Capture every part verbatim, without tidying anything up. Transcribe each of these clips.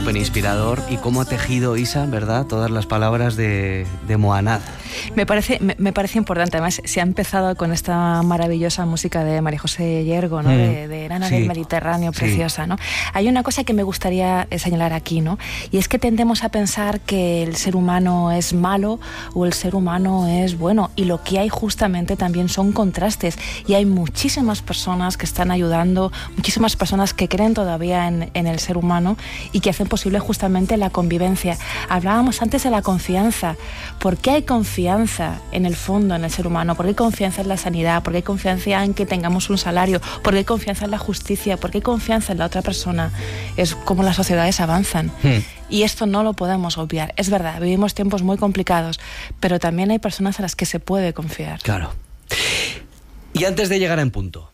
súper inspirador y cómo ha tejido Isa, ¿verdad?, todas las palabras de, de Moanad. Me parece, me, me parece importante. Además, se ha empezado con esta maravillosa música de María José Yergo, ¿no? Mm. de, de Nana sí. del Mediterráneo, preciosa, sí. ¿no? Hay una cosa que me gustaría señalar aquí, ¿no? Y es que tendemos a pensar que el ser humano es malo o el ser humano es bueno, y lo que hay justamente también son contrastes, y hay muchísimas personas que están ayudando, muchísimas personas que creen todavía en, en el ser humano y que hacen posible justamente la convivencia. Hablábamos antes de la confianza. ¿Por qué hay confianza en el fondo en el ser humano? ¿Por qué hay confianza en la sanidad? ¿Por qué hay confianza en que tengamos un salario? ¿Por qué hay confianza en la justicia? ¿Por qué hay confianza en la otra persona? Es como las sociedades avanzan. Hmm. Y esto no lo podemos obviar. Es verdad, vivimos tiempos muy complicados, pero también hay personas a las que se puede confiar. Claro. Y antes de llegar a En Punto,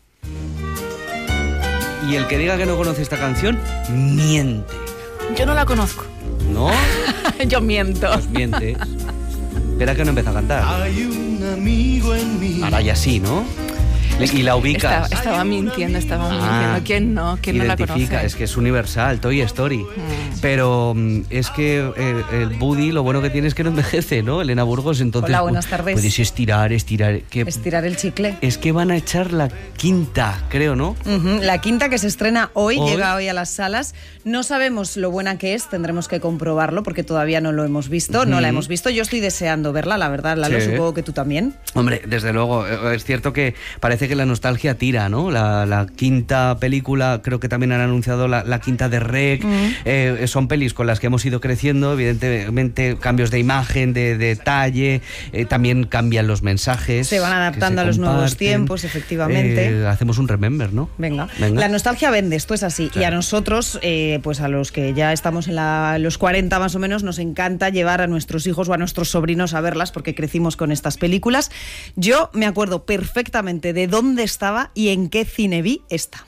y el que diga que no conoce esta canción, miente. Yo no la conozco. ¿No? Yo miento. Pues mientes. Espera que no empieza a cantar. Hay un amigo en mí. Ahora ya sí, ¿no? Y la ubicas. Estaba, estaba mintiendo, estaba ah, mintiendo. ¿Quién no? ¿Quién no la conoce? Es que es universal, Toy Story. Mm. Pero es que eh, el Woody, lo bueno que tiene es que no envejece, ¿no? Elena Burgos, entonces... Hola, buenas tardes. Puedes estirar, estirar... Que, estirar el chicle. Es que van a echar la quinta, creo, ¿no? Uh-huh. La quinta que se estrena hoy, hoy, llega hoy a las salas. No sabemos lo buena que es, tendremos que comprobarlo porque todavía no lo hemos visto, uh-huh. no la hemos visto. Yo estoy deseando verla, la verdad, Lalo, sí. supongo que tú también. Hombre, desde luego, es cierto que parece que la nostalgia tira, ¿no? La, la quinta película, creo que también han anunciado la, la quinta de Rec, uh-huh. eh, son pelis con las que hemos ido creciendo, evidentemente cambios de imagen, de detalle, eh, también cambian los mensajes. Se van adaptando se a los comparten. Nuevos tiempos, efectivamente. Eh, hacemos un remember, ¿no? Venga. Venga. La nostalgia vende, esto es así. Claro. Y a nosotros, eh, pues a los que ya estamos en la, los cuarenta más o menos, nos encanta llevar a nuestros hijos o a nuestros sobrinos a verlas porque crecimos con estas películas. Yo me acuerdo perfectamente de dónde estaba y en qué cine vi esta.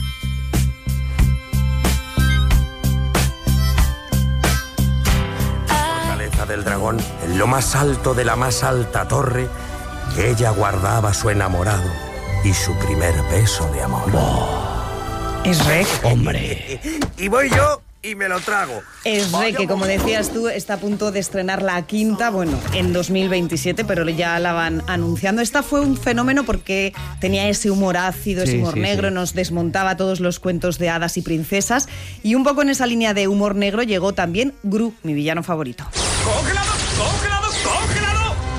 Fortaleza del Dragón, en lo más alto de la más alta torre, que ella guardaba a su enamorado y su primer beso de amor. Oh. Es Rec. Hombre. Y voy yo y me lo trago. Es Rec, que como decías tú, está a punto de estrenar la quinta, bueno, en dos mil veintisiete, pero ya la van anunciando. Esta fue un fenómeno porque tenía ese humor ácido, ese humor sí, sí, negro, sí. nos desmontaba todos los cuentos de hadas y princesas, y un poco en esa línea de humor negro llegó también Gru, mi villano favorito. ¡Congelado! ¡Congelado! ¡Congelado!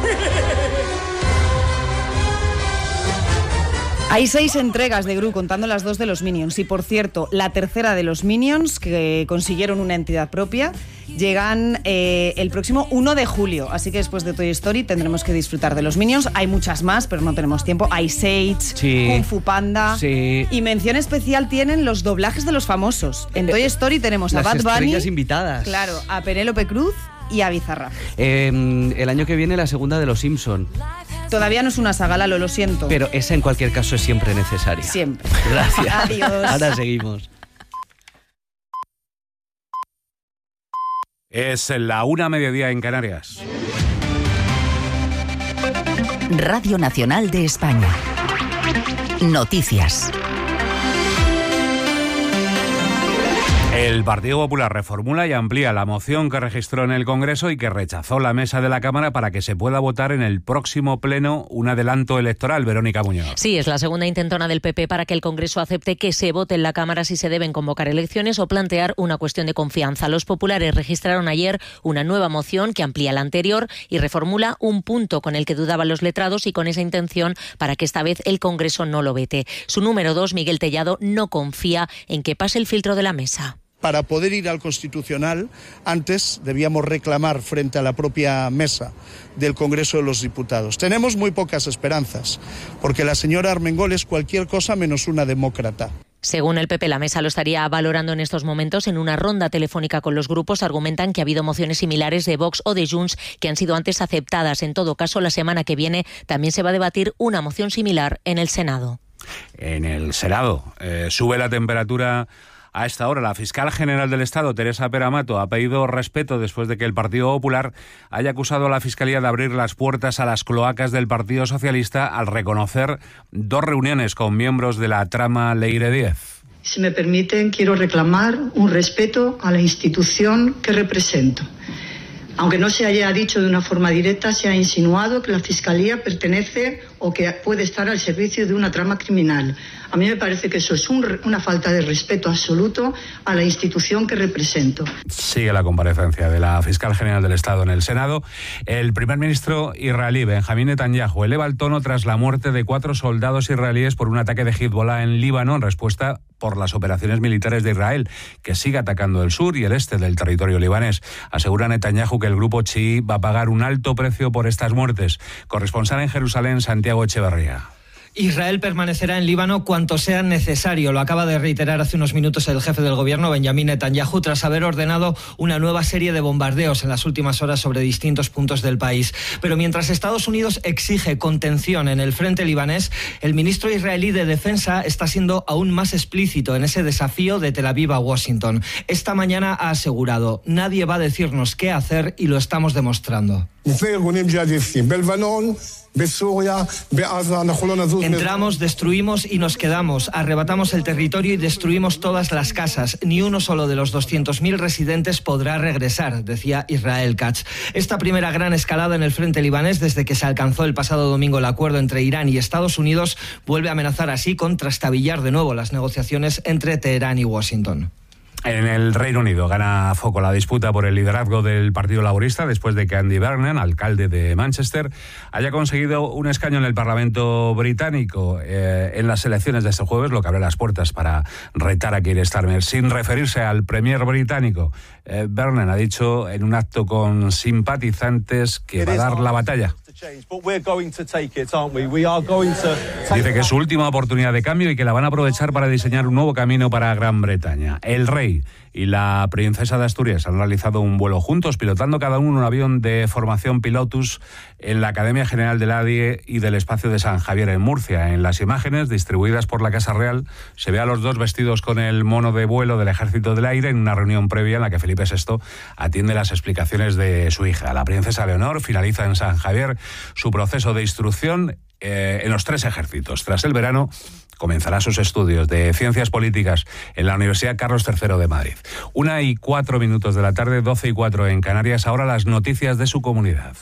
Hay seis entregas de Gru, contando las dos de los Minions. Y, por cierto, la tercera de los Minions, que consiguieron una entidad propia, llegan eh, el próximo uno de julio. Así que después de Toy Story tendremos que disfrutar de los Minions. Hay muchas más, pero no tenemos tiempo. Ice Age, sí. Kung Fu Panda. Sí. Y mención especial tienen los doblajes de los famosos. En Toy Story tenemos las a Bad Bunny. Las invitadas. Claro, a Penélope Cruz y a Bizarrap. Eh, el año que viene la segunda de Los Simpson. Todavía no es una saga, Lalo, lo siento. Pero esa en cualquier caso es siempre necesaria. Siempre. Gracias. Adiós. Ahora seguimos. Es la una mediodía en Canarias. Radio Nacional de España. Noticias. El Partido Popular reformula y amplía la moción que registró en el Congreso y que rechazó la mesa de la Cámara para que se pueda votar en el próximo pleno un adelanto electoral. Verónica Muñoz. Sí, es la segunda intentona del P P para que el Congreso acepte que se vote en la Cámara si se deben convocar elecciones o plantear una cuestión de confianza. Los populares registraron ayer una nueva moción que amplía la anterior y reformula un punto con el que dudaban los letrados y con esa intención para que esta vez el Congreso no lo vete. Su número dos, Miguel Tellado, no confía en que pase el filtro de la mesa. Para poder ir al Constitucional, antes debíamos reclamar frente a la propia mesa del Congreso de los Diputados. Tenemos muy pocas esperanzas, porque la señora Armengol es cualquier cosa menos una demócrata. Según el P P, la mesa lo estaría valorando en estos momentos. En una ronda telefónica con los grupos argumentan que ha habido mociones similares de Vox o de Junts que han sido antes aceptadas. En todo caso, la semana que viene también se va a debatir una moción similar en el Senado. En el Senado eh, sube la temperatura. A esta hora, la fiscal general del Estado, Teresa Peramato, ha pedido respeto después de que el Partido Popular haya acusado a la Fiscalía de abrir las puertas a las cloacas del Partido Socialista al reconocer dos reuniones con miembros de la trama Leire Díez. Si me permiten, quiero reclamar un respeto a la institución que represento. Aunque no se haya dicho de una forma directa, se ha insinuado que la Fiscalía pertenece o que puede estar al servicio de una trama criminal. A mí me parece que eso es un, una falta de respeto absoluto a la institución que represento. Sigue la comparecencia de la fiscal general del Estado en el Senado. El primer ministro israelí, Benjamín Netanyahu, eleva el tono tras la muerte de cuatro soldados israelíes por un ataque de Hezbollah en Líbano en respuesta por las operaciones militares de Israel, que sigue atacando el sur y el este del territorio libanés. Asegura Netanyahu que el grupo chií va a pagar un alto precio por estas muertes. Corresponsal en Jerusalén, Santiago Echeverría. Israel permanecerá en Líbano cuanto sea necesario. Lo acaba de reiterar hace unos minutos el jefe del gobierno, Benjamín Netanyahu, tras haber ordenado una nueva serie de bombardeos en las últimas horas sobre distintos puntos del país. Pero mientras Estados Unidos exige contención en el frente libanés, el ministro israelí de Defensa está siendo aún más explícito en ese desafío de Tel Aviv a Washington. Esta mañana ha asegurado: nadie va a decirnos qué hacer y lo estamos demostrando. Entramos, destruimos y nos quedamos. Arrebatamos el territorio y destruimos todas las casas. Ni uno solo de los doscientos mil residentes podrá regresar, decía Israel Katz. Esta primera gran escalada en el frente libanés desde que se alcanzó el pasado domingo el acuerdo entre Irán y Estados Unidos vuelve a amenazar así con trastabillar de nuevo las negociaciones entre Teherán y Washington. En el Reino Unido gana foco la disputa por el liderazgo del Partido Laborista después de que Andy Burnham, alcalde de Manchester, haya conseguido un escaño en el Parlamento británico eh, en las elecciones de este jueves, lo que abre las puertas para retar a Keir Starmer. Sin referirse al premier británico, eh, Burnham ha dicho en un acto con simpatizantes que va a dar la batalla. Dice que es su última oportunidad de cambio y que la van a aprovechar para diseñar un nuevo camino para Gran Bretaña. El rey y la princesa de Asturias han realizado un vuelo juntos, pilotando cada uno un avión de formación Pilotus en la Academia General del A D I E y del Espacio de San Javier en Murcia. En las imágenes distribuidas por la Casa Real se ve a los dos vestidos con el mono de vuelo del Ejército del Aire en una reunión previa en la que Felipe sexto atiende las explicaciones de su hija. La princesa Leonor finaliza en San Javier su proceso de instrucción eh, en los tres ejércitos. Tras el verano comenzará sus estudios de Ciencias Políticas en la Universidad Carlos tercero de Madrid. Una y cuatro minutos de la tarde, doce y cuatro en Canarias. Ahora las noticias de su comunidad.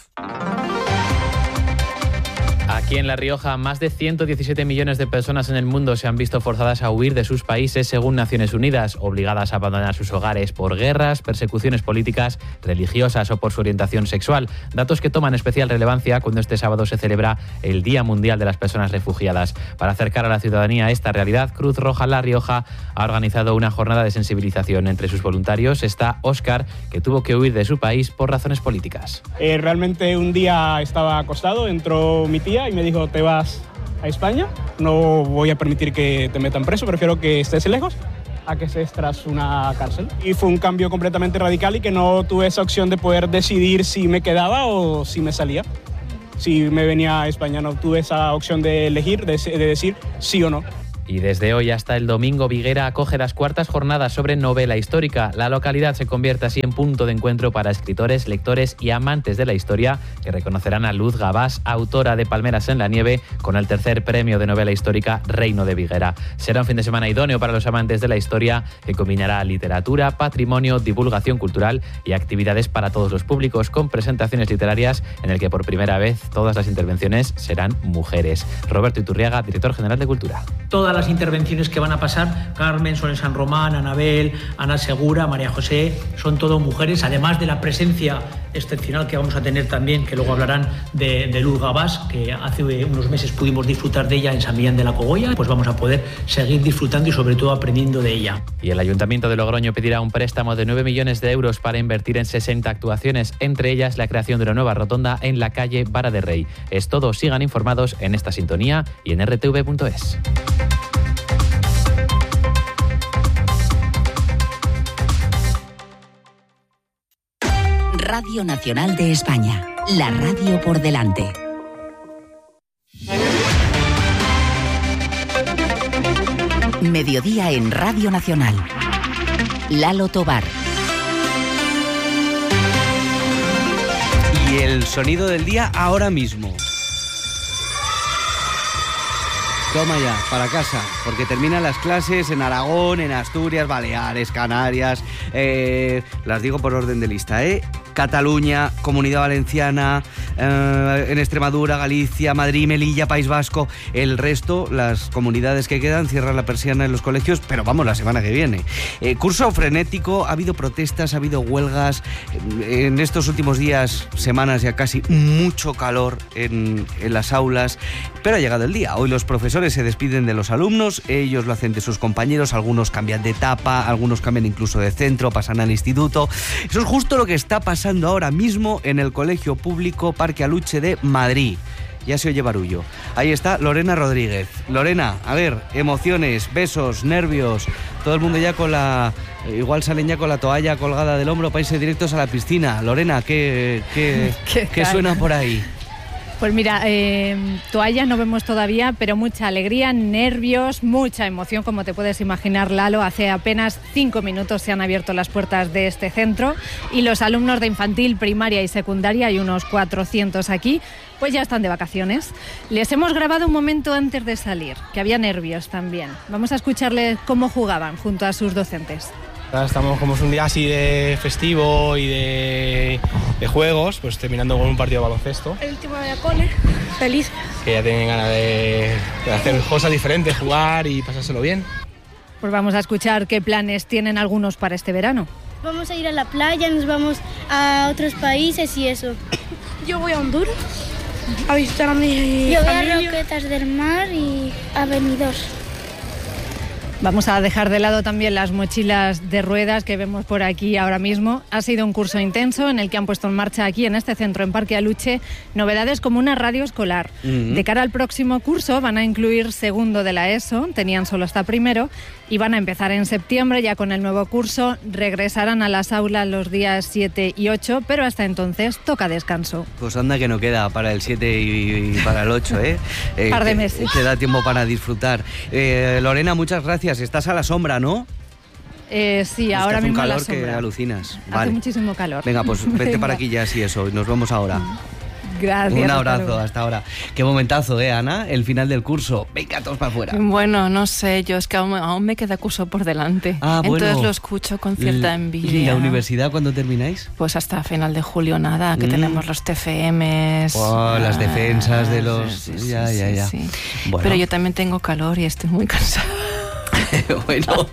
Aquí en La Rioja, más de ciento diecisiete millones de personas en el mundo se han visto forzadas a huir de sus países según Naciones Unidas, obligadas a abandonar sus hogares por guerras, persecuciones políticas, religiosas o por su orientación sexual. Datos que toman especial relevancia cuando este sábado se celebra el Día Mundial de las Personas Refugiadas. Para acercar a la ciudadanía a esta realidad, Cruz Roja La Rioja ha organizado una jornada de sensibilización. Entre sus voluntarios está Óscar, que tuvo que huir de su país por razones políticas. Eh, realmente un día estaba acostado, entró mi tía y me dijo: ¿te vas a España? No voy a permitir que te metan preso, prefiero que estés lejos a que estés tras una cárcel. Y fue un cambio completamente radical y que no tuve esa opción de poder decidir si me quedaba o si me salía. Si me venía a España no tuve esa opción de elegir, de, de decir sí o no. Y desde hoy hasta el domingo, Viguera acoge las cuartas jornadas sobre novela histórica. La localidad se convierte así en punto de encuentro para escritores, lectores y amantes de la historia, que reconocerán a Luz Gabás, autora de Palmeras en la nieve, con el tercer premio de novela histórica Reino de Viguera. Será un fin de semana idóneo para los amantes de la historia, que combinará literatura, patrimonio, divulgación cultural y actividades para todos los públicos, con presentaciones literarias en el que por primera vez todas las intervenciones serán mujeres. Roberto Iturriaga, director general de Cultura. Todas las intervenciones que van a pasar, Carmen, Solen San Román, Anabel, Ana Segura, María José, son todo mujeres, además de la presencia excepcional que vamos a tener también, que luego hablarán de, de Luz Gabás, que hace unos meses pudimos disfrutar de ella en San Millán de la Cogolla, pues vamos a poder seguir disfrutando y sobre todo aprendiendo de ella. Y el Ayuntamiento de Logroño pedirá un préstamo de nueve millones de euros para invertir en sesenta actuaciones, entre ellas la creación de una nueva rotonda en la calle Vara de Rey. Es todo, sigan informados en esta sintonía y en r t v punto es. Radio Nacional de España, la radio por delante. Mediodía en Radio Nacional. Lalo Tobar. Y el sonido del día ahora mismo. Toma ya, para casa, porque terminan las clases en Aragón, en Asturias, Baleares, Canarias, eh, las digo por orden de lista, ¿eh? Cataluña, Comunidad Valenciana, eh, en Extremadura, Galicia, Madrid, Melilla, País Vasco, el resto, las comunidades que quedan, cierran la persiana en los colegios, pero vamos, la semana que viene. Eh, curso frenético, ha habido protestas, ha habido huelgas, en estos últimos días, semanas ya casi, mucho calor en, en las aulas, pero ha llegado el día. Hoy los profesores se despiden de los alumnos, ellos lo hacen de sus compañeros, algunos cambian de etapa, algunos cambian incluso de centro, pasan al instituto. Eso es justo lo que está pasando ahora mismo en el Colegio Público Parque Aluche de Madrid. Ya se oye barullo. Ahí está Lorena Rodríguez. Lorena, a ver, emociones, besos, nervios, todo el mundo ya con la... Igual salen ya con la toalla colgada del hombro para irse directos a la piscina. Lorena, ¿qué, qué, ¿Qué, ¿qué suena por ahí? Pues mira, eh, toalla no vemos todavía, pero mucha alegría, nervios, mucha emoción, como te puedes imaginar, Lalo. Hace apenas cinco minutos se han abierto las puertas de este centro y los alumnos de infantil, primaria y secundaria, hay unos cuatrocientos aquí, pues ya están de vacaciones. Les hemos grabado un momento antes de salir, que había nervios también. Vamos a escucharles cómo jugaban junto a sus docentes. Estamos como es un día así de festivo y de, de juegos, pues terminando con un partido de baloncesto. El último de la cole, feliz. Que ya tienen ganas de, de hacer cosas diferentes, jugar y pasárselo bien. Pues vamos a escuchar qué planes tienen algunos para este verano. Vamos a ir a la playa, nos vamos a otros países y eso. Yo voy a Honduras a visitar a mi Yo familia. Voy a Roquetas del Mar y a Benidorm. Vamos a dejar de lado también las mochilas de ruedas que vemos por aquí ahora mismo. Ha sido un curso intenso en el que han puesto en marcha aquí en este centro, en Parque Aluche, novedades como una radio escolar. Uh-huh. De cara al próximo curso van a incluir segundo de la ESO, tenían solo hasta primero, y van a empezar en septiembre ya con el nuevo curso. Regresarán a las aulas los días siete y ocho, pero hasta entonces toca descanso. Pues anda que no queda para el siete y para el ocho, ¿eh? Un par de meses. Te da tiempo para disfrutar. Eh, Lorena, muchas gracias. Estás a la sombra, ¿no? Eh, sí, es ahora que hace mismo un calor a la sombra. Que alucinas. Hace vale. muchísimo calor. Venga, pues vete Venga. para aquí ya, sí, eso. Y nos vemos ahora. Gracias. Un abrazo, hasta ahora. Qué momentazo, ¿eh, Ana? El final del curso. Venga, todos para afuera. Bueno, no sé, yo es que aún, aún me queda curso por delante. Ah, bueno. Entonces lo escucho con cierta envidia. ¿Y la universidad cuándo termináis? Pues hasta final de julio nada, que mm. tenemos los T F Ms. Oh, las defensas de los... Sí, sí, ya, sí, ya, ya. Sí. Bueno. Pero yo también tengo calor y estoy muy cansada. Bueno,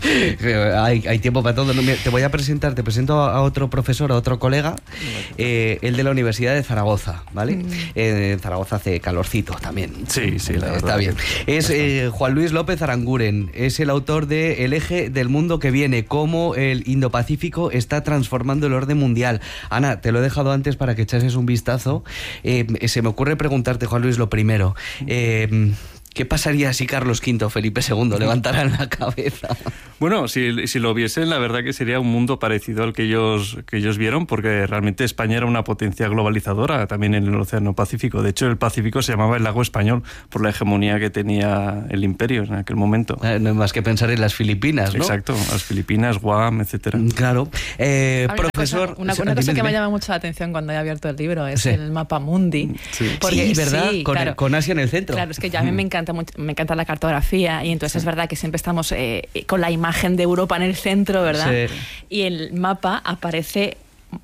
hay, hay tiempo para todo. No, mira, te voy a presentar, te presento a otro profesor, a otro colega, eh, el de la Universidad de Zaragoza, ¿vale? Mm. Eh, Zaragoza hace calorcito también. Sí, sí, la está verdad. bien. Es eh, Juan Luis López Aranguren, es el autor de El eje del mundo que viene, cómo el Indo-Pacífico está transformando el orden mundial. Ana, te lo he dejado antes para que echases un vistazo. Eh, se me ocurre preguntarte, Juan Luis, lo primero. Eh, ¿Qué pasaría si Carlos quinto o Felipe segundo levantaran la cabeza? Bueno, si, si lo viesen, la verdad que sería un mundo parecido al que ellos, que ellos vieron, porque realmente España era una potencia globalizadora también en el Océano Pacífico. De hecho, el Pacífico se llamaba el lago español por la hegemonía que tenía el imperio en aquel momento. Eh, no hay más que pensar en las Filipinas, ¿no? Exacto, las Filipinas, Guam, etcétera. Claro. Eh, una profesor... Cosa, una, una cosa que me llama mucho la atención cuando he abierto el libro es sí. el mapa mundi. Sí, sí ¿verdad? Sí, con, claro. con Asia en el centro. Claro, es que ya a mí me encanta mucho, me encanta la cartografía y entonces sí. es verdad que siempre estamos eh, con la imagen de Europa en el centro, ¿verdad? Sí. Y el mapa aparece...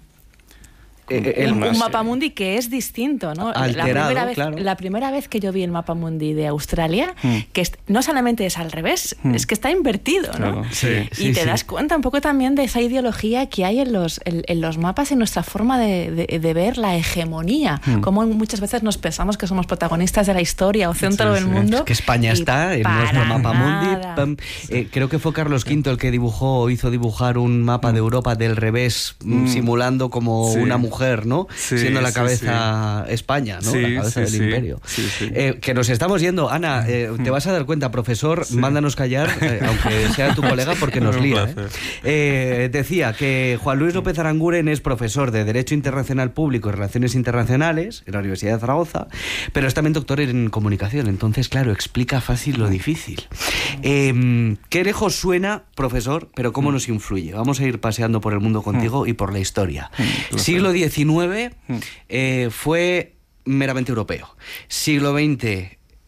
El, el, un, un mapa mundi que es distinto, ¿no? Alterado, la, primera vez, claro. la primera vez que yo vi el mapa mundi de Australia, mm. que es, no solamente es al revés, mm. es que está invertido, ¿no? Claro, sí, y sí, te sí. das cuenta un poco también de esa ideología que hay en los, en, en los mapas, en nuestra forma de, de, de ver la hegemonía, mm. como muchas veces nos pensamos que somos protagonistas de la historia o centro sí, del sí. mundo. Es que España está en nuestro mapa nada. mundi. Sí. Eh, creo que fue Carlos quinto el que dibujó o hizo dibujar un mapa de Europa del revés, mm. simulando como sí. una mujer, ¿no? Sí. Siendo la sí, cabeza sí. España, ¿no? Sí, la cabeza sí, del sí. imperio. Sí, sí. Eh, que nos estamos yendo. Ana, eh, te vas a dar cuenta, profesor, sí. mándanos callar, eh, aunque sea tu colega, porque nos lía. ¿eh? Eh, decía que Juan Luis López Aranguren es profesor de Derecho Internacional Público y Relaciones Internacionales en la Universidad de Zaragoza, pero es también doctor en comunicación. Entonces, claro, explica fácil lo difícil. Eh, qué lejos suena, profesor, pero cómo nos influye. Vamos a ir paseando por el mundo contigo y por la historia. Siglo diecinueve... Eh, fue meramente europeo. Siglo veinte,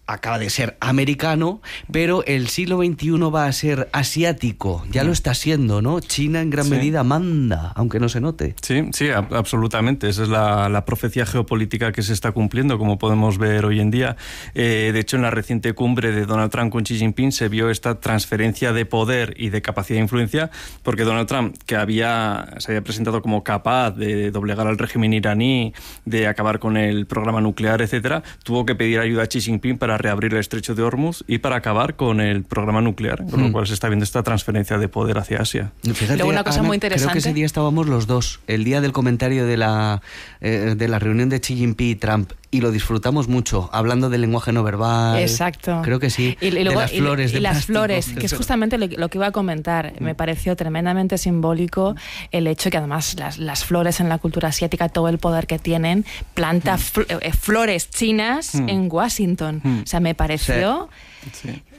acaba de ser americano, pero el siglo veintiuno va a ser asiático, ya lo está siendo, ¿no? China en gran sí. medida manda, aunque no se note. Sí, sí, a- absolutamente, esa es la, la profecía geopolítica que se está cumpliendo, como podemos ver hoy en día. Eh, de hecho, en la reciente cumbre de Donald Trump con Xi Jinping se vio esta transferencia de poder y de capacidad de influencia, porque Donald Trump, que había, se había presentado como capaz de doblegar al régimen iraní, de acabar con el programa nuclear, etcétera, tuvo que pedir ayuda a Xi Jinping para reabrir el estrecho de Hormuz y para acabar con el programa nuclear, con mm. lo cual se está viendo esta transferencia de poder hacia Asia. Fíjate, Luego una cosa Ana, muy interesante. Creo que ese día estábamos los dos, el día del comentario de la, eh, de la reunión de Xi Jinping y Trump, y lo disfrutamos mucho, hablando del lenguaje no verbal. Exacto. Creo que sí. Y, y luego, de las flores y, de y las plástico. flores, que es justamente lo, lo que iba a comentar. Mm. Me pareció tremendamente simbólico el hecho que además las, las flores en la cultura asiática, todo el poder que tienen, planta mm. fl eh, flores chinas mm. en Washington. Mm. O sea, me pareció... Sí. Sí.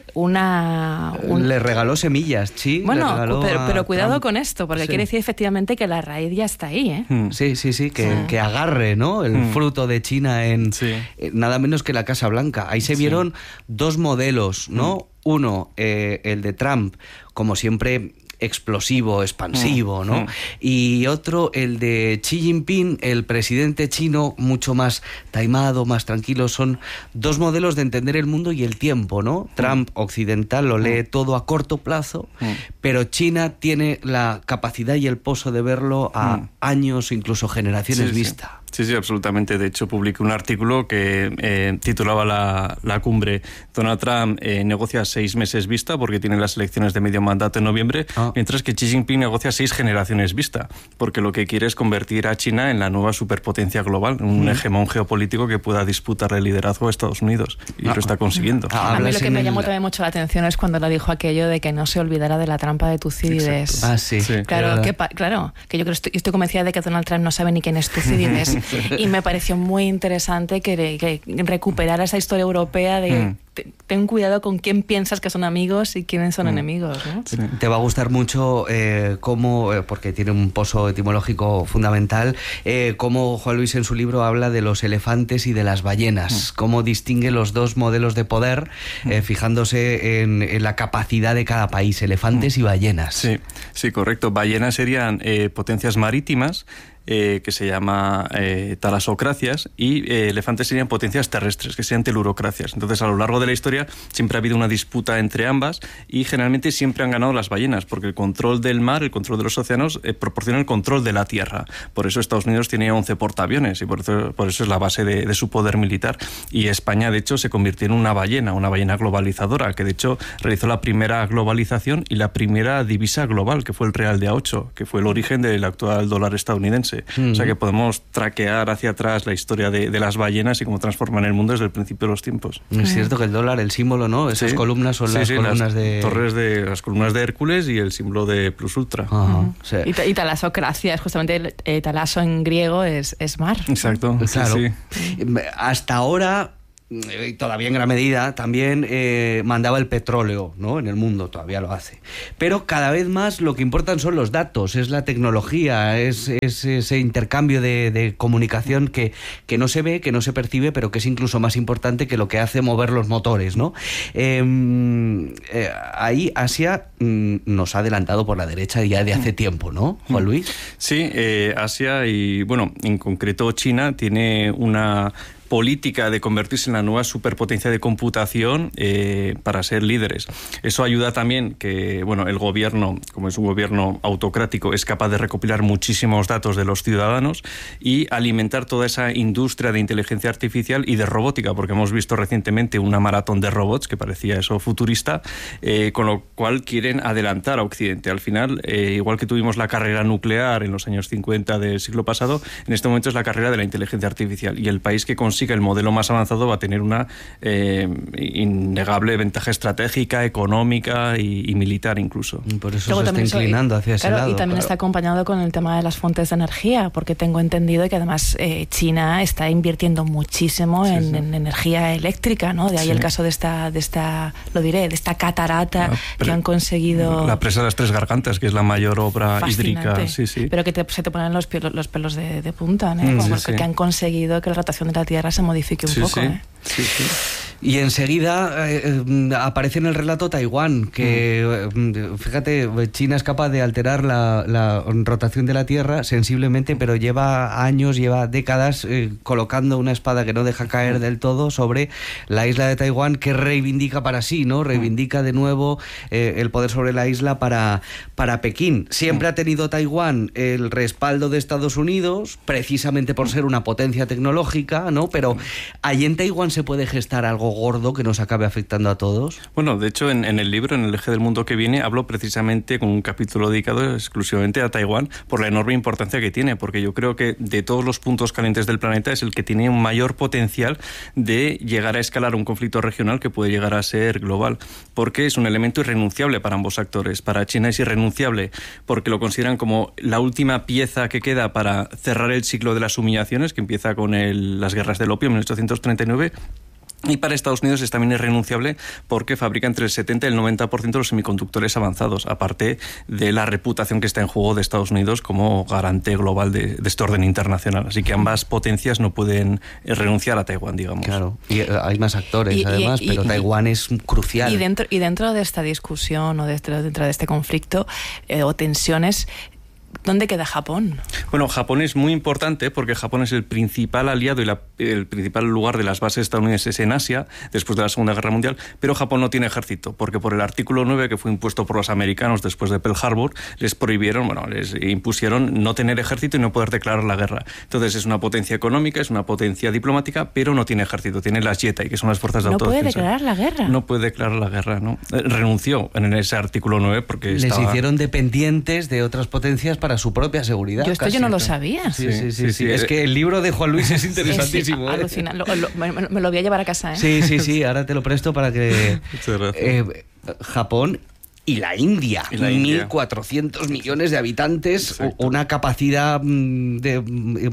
Una un... le regaló semillas, sí. Bueno, regaló pero, pero cuidado Trump. con esto, porque sí. quiere decir efectivamente que la raíz ya está ahí, ¿eh? Mm. Sí, sí, sí, que, sí. que agarre, ¿no? El mm. fruto de China en sí. eh, nada menos que la Casa Blanca. Ahí se vieron sí. dos modelos, ¿no? Mm. Uno, eh, el de Trump, como siempre, explosivo, expansivo, ¿no? Mm. Y otro, el de Xi Jinping, el presidente chino, mucho más taimado, más tranquilo. Son dos modelos de entender el mundo y el tiempo, ¿no? Mm. Trump, occidental, lo lee mm. todo a corto plazo, mm. pero China tiene la capacidad y el pozo de verlo a mm. años, incluso generaciones sí, vista. Sí. Sí, sí, absolutamente. De hecho, publiqué un artículo que eh, titulaba la, la cumbre Donald Trump eh, negocia seis meses vista porque tiene las elecciones de medio mandato en noviembre, ah. mientras que Xi Jinping negocia seis generaciones vista, porque lo que quiere es convertir a China en la nueva superpotencia global, un mm. hegemón geopolítico que pueda disputarle el liderazgo a Estados Unidos, y ah. lo está consiguiendo. Ah, a mí lo que me llamó el... también mucho la atención es cuando le dijo aquello de que no se olvidara de la trampa de Tucídides. Ah, sí. sí. Claro, que, claro, que yo creo estoy, estoy convencida de que Donald Trump no sabe ni quién es Tucídides. Y me pareció muy interesante que, que recuperara esa historia europea de mm. te, ten cuidado con quién piensas que son amigos y quiénes son mm. enemigos, ¿no? Sí. Te va a gustar mucho eh, cómo, eh, porque tiene un pozo etimológico fundamental, eh, cómo Juan Luis en su libro habla de los elefantes y de las ballenas, mm. cómo distingue los dos modelos de poder, eh, fijándose en, en la capacidad de cada país, elefantes mm. y ballenas. Sí, sí, correcto. Ballenas serían eh, potencias marítimas, Eh, que se llama eh, talasocracias, y eh, elefantes serían potencias terrestres, que serían telurocracias. Entonces, a lo largo de la historia siempre ha habido una disputa entre ambas y generalmente siempre han ganado las ballenas, porque el control del mar, el control de los océanos, eh, proporciona el control de la tierra. Por eso Estados Unidos tiene once portaaviones y por eso, por eso es la base de, de su poder militar. Y España, de hecho, se convirtió en una ballena, una ballena globalizadora, que de hecho realizó la primera globalización y la primera divisa global, que fue el real de A ocho, que fue el origen del actual dólar estadounidense. Mm. O sea que podemos traquear hacia atrás la historia de, de las ballenas y cómo transforman el mundo desde el principio de los tiempos. Es cierto que el dólar, el símbolo, ¿no? Esas sí. columnas son sí, las sí, columnas las de... torres de las columnas de Hércules y el símbolo de Plus Ultra. Ajá, sí. Y, y talasocracia, es justamente eh, talaso en griego es, es mar. Exacto. Claro. Sí, sí. Hasta ahora, todavía en gran medida, también eh, mandaba el petróleo, ¿no? En el mundo todavía lo hace. Pero cada vez más lo que importan son los datos, es la tecnología, es, es ese intercambio de, de comunicación que, que no se ve, que no se percibe, pero que es incluso más importante que lo que hace mover los motores, ¿no? Eh, eh, ahí Asia mm, nos ha adelantado por la derecha ya de hace tiempo, ¿no, Juan Luis? Sí, eh, Asia y, bueno, en concreto China tiene una política de convertirse en la nueva superpotencia de computación eh, para ser líderes. Eso ayuda también que, bueno, el gobierno, como es un gobierno autocrático, es capaz de recopilar muchísimos datos de los ciudadanos y alimentar toda esa industria de inteligencia artificial y de robótica, porque hemos visto recientemente una maratón de robots que parecía eso futurista, eh, con lo cual quieren adelantar a Occidente. Al final, eh, igual que tuvimos la carrera nuclear en los años cincuenta del siglo pasado, en este momento es la carrera de la inteligencia artificial, y el país que consigue que el modelo más avanzado va a tener una eh, innegable ventaja estratégica, económica y, y militar incluso. Por eso Luego se está inclinando hacia ese claro, lado. Y también claro. está acompañado con el tema de las fuentes de energía, porque tengo entendido que además eh, China está invirtiendo muchísimo sí, en, sí. en energía eléctrica, ¿no? De ahí sí. el caso de esta, de esta, lo diré, de esta catarata pre- que han conseguido... La presa de las Tres Gargantas, que es la mayor obra fascinante, hídrica. Sí, sí. Pero que te, se te ponen los, los pelos de, de punta, ¿no? Mm, sí, sí. Que han conseguido que la rotación de la Tierra se modifique un sí, poco, sí. ¿eh? Sí, sí. Y enseguida eh, eh, aparece en el relato Taiwán, que mm. eh, fíjate, China es capaz de alterar la, la rotación de la Tierra sensiblemente, pero lleva años, lleva décadas eh, colocando una espada que no deja caer del todo sobre la isla de Taiwán, que reivindica para sí, ¿no? Reivindica de nuevo eh, el poder sobre la isla para, para Pekín. Siempre ha tenido Taiwán el respaldo de Estados Unidos, precisamente por ser una potencia tecnológica, ¿no? Pero allí en Taiwán se puede gestar algo gordo que nos acabe afectando a todos. Bueno, de hecho, en, en el libro, en el eje del mundo que viene, hablo precisamente con un capítulo dedicado exclusivamente a Taiwán por la enorme importancia que tiene, porque yo creo que de todos los puntos calientes del planeta es el que tiene un mayor potencial de llegar a escalar un conflicto regional que puede llegar a ser global, porque es un elemento irrenunciable para ambos actores. Para China es irrenunciable porque lo consideran como la última pieza que queda para cerrar el ciclo de las humillaciones, que empieza con el, las guerras del opio en mil ochocientos treinta y nueve. Y para Estados Unidos es también irrenunciable porque fabrica entre el setenta y el noventa por ciento de los semiconductores avanzados, aparte de la reputación que está en juego de Estados Unidos como garante global de, de este orden internacional. Así que ambas potencias no pueden renunciar a Taiwán, digamos. Claro, y hay más actores y, además, y, y, pero y, Taiwán es crucial. Y dentro, y dentro de esta discusión o dentro, dentro de este conflicto eh, o tensiones, ¿dónde queda Japón? Bueno, Japón es muy importante porque Japón es el principal aliado y la, el principal lugar de las bases estadounidenses en Asia después de la Segunda Guerra Mundial, pero Japón no tiene ejército porque por el artículo nueve que fue impuesto por los americanos después de Pearl Harbor les prohibieron, bueno, les impusieron no tener ejército y no poder declarar la guerra. Entonces es una potencia económica, es una potencia diplomática, pero no tiene ejército, tiene las Jetai, que son las fuerzas de no autodefensa. No puede declarar la guerra. No puede declarar la guerra, ¿no? Renunció en ese artículo nueve porque les estaba... hicieron dependientes de otras potencias para su propia seguridad. Yo esto casi. yo no lo sabía. Sí, sí, sí, sí, sí. Es que el libro de Juan Luis es interesantísimo. Es, sí, alucina. Lo, lo, me, me lo voy a llevar a casa, ¿eh? Sí, sí, sí. Ahora te lo presto para que... eh, Japón y la India, y la India. mil cuatrocientos millones de habitantes, exacto, una capacidad de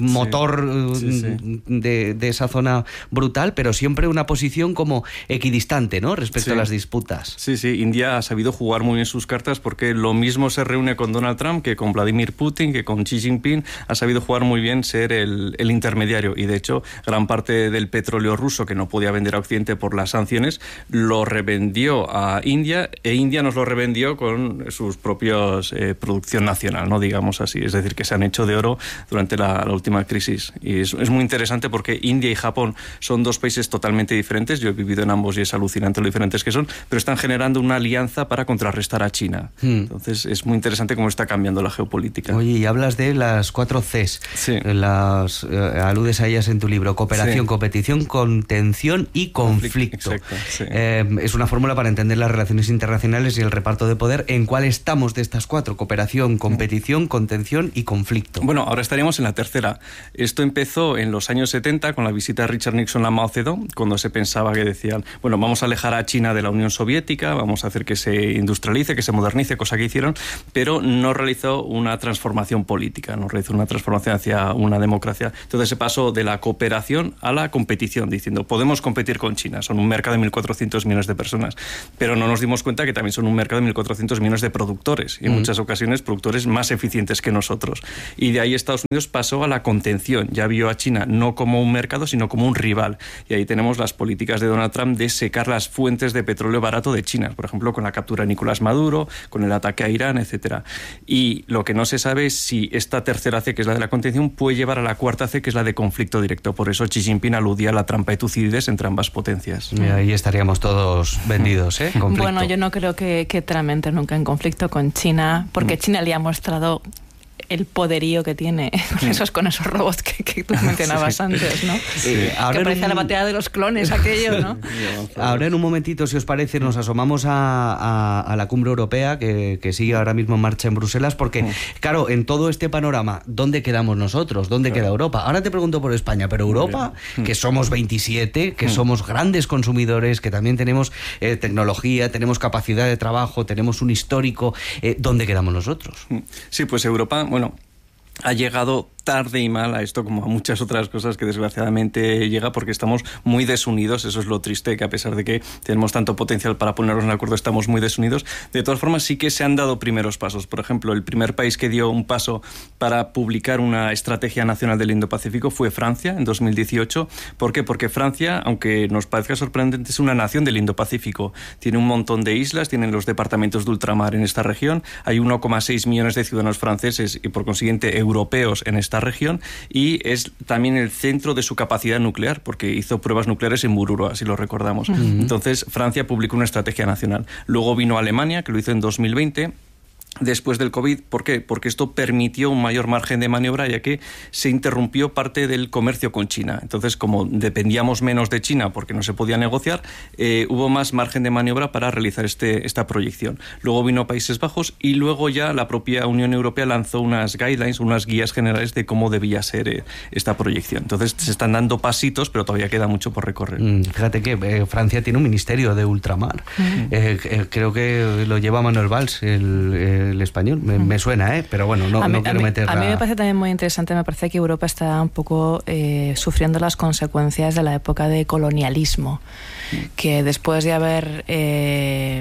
motor sí, sí, sí. De, de esa zona brutal, pero siempre una posición como equidistante, ¿no? Respecto sí. a las disputas. Sí, sí, India ha sabido jugar muy bien sus cartas porque lo mismo se reúne con Donald Trump que con Vladimir Putin, que con Xi Jinping, ha sabido jugar muy bien ser el, el intermediario y de hecho gran parte del petróleo ruso que no podía vender a Occidente por las sanciones lo revendió a India e India nos lo revendió con sus propios eh, producción nacional, no digamos así, es decir, que se han hecho de oro durante la, la última crisis y es, es muy interesante porque India y Japón son dos países totalmente diferentes, yo he vivido en ambos y es alucinante lo diferentes que son, pero están generando una alianza para contrarrestar a China, hmm. entonces es muy interesante cómo está cambiando la geopolítica. Oye, y hablas de las cuatro Cs, sí. las eh, aludes a ellas en tu libro, cooperación, sí. competición, contención y conflicto. Exacto, sí. eh, es una fórmula para entender las relaciones internacionales y el reparto de poder. ¿En cuál estamos de estas cuatro? Cooperación, competición, contención y conflicto. Bueno, ahora estaríamos en la tercera. Esto empezó en los años setenta con la visita de Richard Nixon a Mao Zedong, cuando se pensaba que decían, bueno, vamos a alejar a China de la Unión Soviética, vamos a hacer que se industrialice, que se modernice, cosa que hicieron, pero no realizó una transformación política, no realizó una transformación hacia una democracia. Entonces se pasó de la cooperación a la competición, diciendo, podemos competir con China, son un mercado de mil cuatrocientos millones de personas, pero no nos dimos cuenta que también son un mercado de mil cuatrocientos millones de productores, y en mm. muchas ocasiones productores más eficientes que nosotros. Y de ahí Estados Unidos pasó a la contención, ya vio a China no como un mercado, sino como un rival. Y ahí tenemos las políticas de Donald Trump de secar las fuentes de petróleo barato de China, por ejemplo, con la captura de Nicolás Maduro, con el ataque a Irán, etcétera. Y lo que no se sabe es si esta tercera C, que es la de la contención, puede llevar a la cuarta C, que es la de conflicto directo. Por eso Xi Jinping aludía a la trampa de Tucídides entre ambas potencias. Y ahí estaríamos todos vendidos, ¿eh? Conflicto. Bueno, yo no creo que, que Trump entre nunca en conflicto con China, porque China le ha mostrado el poderío que tiene esos, con esos robots que, que tú mencionabas sí. antes, ¿no? Sí. Eh, que parece un... la batalla de los clones aquello, ¿no? Ahora en un momentito, si os parece, nos asomamos a, a, a la cumbre europea que, que sigue ahora mismo en marcha en Bruselas, porque, claro, en todo este panorama, ¿dónde quedamos nosotros? ¿Dónde claro. queda Europa? Ahora te pregunto por España, pero Europa, que somos veintisiete, que somos grandes consumidores, que también tenemos eh, tecnología, tenemos capacidad de trabajo, tenemos un histórico, eh, ¿dónde quedamos nosotros? Sí, pues Europa, bueno, ha llegado tarde y mal a esto, como a muchas otras cosas que desgraciadamente llega, porque estamos muy desunidos. Eso es lo triste, que a pesar de que tenemos tanto potencial para ponernos en acuerdo, estamos muy desunidos. De todas formas, sí que se han dado primeros pasos. Por ejemplo, el primer país que dio un paso para publicar una estrategia nacional del Indo-Pacífico fue Francia, en dos mil dieciocho. ¿Por qué? Porque Francia, aunque nos parezca sorprendente, es una nación del Indo-Pacífico. Tiene un montón de islas, tienen los departamentos de ultramar en esta región, hay uno coma seis millones de ciudadanos franceses y por consiguiente europeos en esta región, y es también el centro de su capacidad nuclear, porque hizo pruebas nucleares en Bururo, así lo recordamos. Uh-huh. Entonces, Francia publicó una estrategia nacional. Luego vino Alemania, que lo hizo en dos mil veinte, después del COVID. ¿Por qué? Porque esto permitió un mayor margen de maniobra, ya que se interrumpió parte del comercio con China. Entonces, como dependíamos menos de China porque no se podía negociar, eh, hubo más margen de maniobra para realizar este, esta proyección. Luego vino Países Bajos y luego ya la propia Unión Europea lanzó unas guidelines, unas guías generales de cómo debía ser eh, esta proyección. Entonces, se están dando pasitos, pero todavía queda mucho por recorrer. Mm, fíjate que eh, Francia tiene un ministerio de ultramar. Mm. Eh, eh, creo que lo lleva Manuel Valls, el... Eh, el español, me, me suena, ¿eh? Pero bueno, no, a mí, no quiero a mí, meterla... A mí me parece también muy interesante, me parece que Europa está un poco eh, sufriendo las consecuencias de la época de colonialismo, que después de haber... Eh,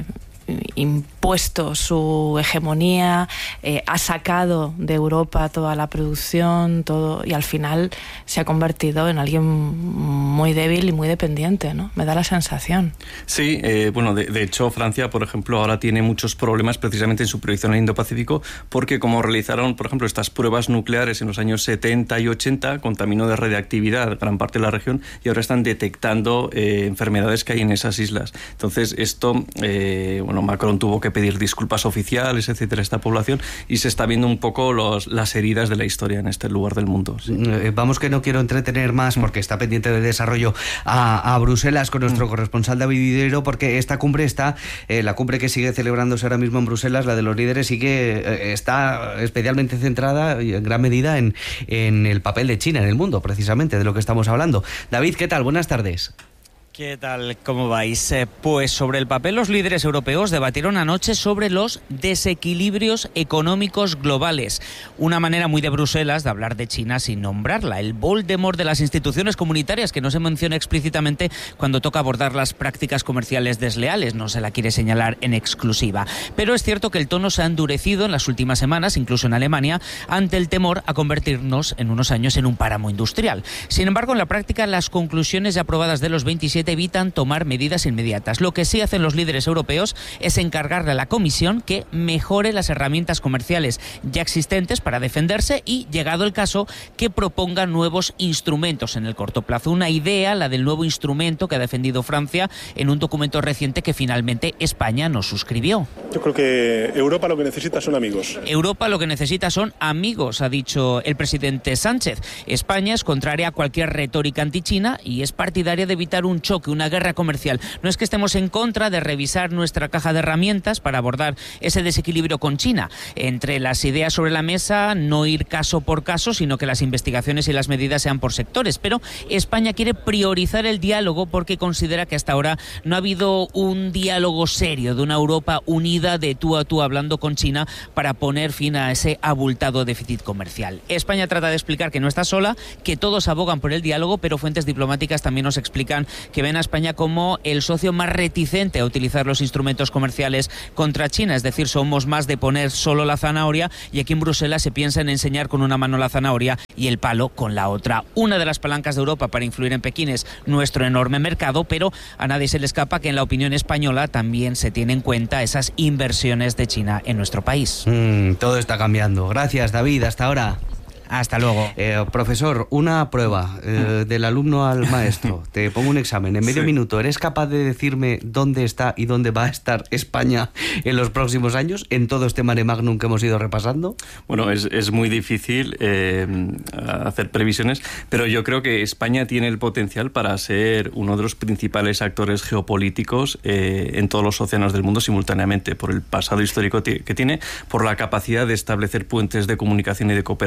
impuesto su hegemonía, eh, ha sacado de Europa toda la producción, todo, y al final se ha convertido en alguien muy débil y muy dependiente, ¿no? Me da la sensación. Sí, eh, bueno, de, de hecho Francia, por ejemplo, ahora tiene muchos problemas precisamente en su proyección en el Indo-Pacífico, porque como realizaron, por ejemplo, estas pruebas nucleares en los años setenta y ochenta, contaminó de radiactividad gran parte de la región, y ahora están detectando eh, enfermedades que hay en esas islas. Entonces, esto, eh, bueno, Macron tuvo que pedir disculpas oficiales, etcétera, a esta población, y se está viendo un poco los, las heridas de la historia en este lugar del mundo. Sí. Vamos, que no quiero entretener más porque está pendiente de desarrollo a, a Bruselas con nuestro mm. corresponsal David Videro, porque esta cumbre está, eh, la cumbre que sigue celebrándose ahora mismo en Bruselas, la de los líderes, sí que eh, está especialmente centrada y en gran medida en, en el papel de China en el mundo, precisamente, de lo que estamos hablando. David, ¿qué tal? Buenas tardes. ¿Qué tal? ¿Cómo vais? Eh, pues sobre el papel, los líderes europeos debatieron anoche sobre los desequilibrios económicos globales. Una manera muy de Bruselas de hablar de China sin nombrarla. El Voldemort de las instituciones comunitarias, que no se menciona explícitamente cuando toca abordar las prácticas comerciales desleales. No se la quiere señalar en exclusiva. Pero es cierto que el tono se ha endurecido en las últimas semanas, incluso en Alemania, ante el temor a convertirnos en unos años en un páramo industrial. Sin embargo, en la práctica, las conclusiones ya aprobadas de los veintisiete evitan tomar medidas inmediatas. Lo que sí hacen los líderes europeos es encargarle a la Comisión que mejore las herramientas comerciales ya existentes para defenderse y, llegado el caso, que proponga nuevos instrumentos en el corto plazo. Una idea, la del nuevo instrumento que ha defendido Francia en un documento reciente que finalmente España no suscribió. Yo creo que Europa lo que necesita son amigos. Europa lo que necesita son amigos, ha dicho el presidente Sánchez. España es contraria a cualquier retórica antichina y es partidaria de evitar un choque, una guerra comercial. No es que estemos en contra de revisar nuestra caja de herramientas para abordar ese desequilibrio con China. Entre las ideas sobre la mesa, no ir caso por caso, sino que las investigaciones y las medidas sean por sectores. Pero España quiere priorizar el diálogo porque considera que hasta ahora no ha habido un diálogo serio de una Europa unida de tú a tú hablando con China para poner fin a ese abultado déficit comercial. España trata de explicar que no está sola, que todos abogan por el diálogo, pero fuentes diplomáticas también nos explican que ven a España como el socio más reticente a utilizar los instrumentos comerciales contra China. Es decir, somos más de poner solo la zanahoria, y aquí en Bruselas se piensa en enseñar con una mano la zanahoria y el palo con la otra. Una de las palancas de Europa para influir en Pekín es nuestro enorme mercado, pero a nadie se le escapa que en la opinión española también se tiene en cuenta esas inversiones de China en nuestro país. Mm, todo está cambiando. Gracias, David. Hasta ahora. Hasta luego. Eh, profesor, una prueba eh, del alumno al maestro. Te pongo un examen. En medio sí. minuto, ¿eres capaz de decirme dónde está y dónde va a estar España en los próximos años, en todo este mare magnum que hemos ido repasando? Bueno, es, es muy difícil eh, hacer previsiones, pero yo creo que España tiene el potencial para ser uno de los principales actores geopolíticos eh, en todos los océanos del mundo simultáneamente, por el pasado histórico que tiene, por la capacidad de establecer puentes de comunicación y de cooperación con otras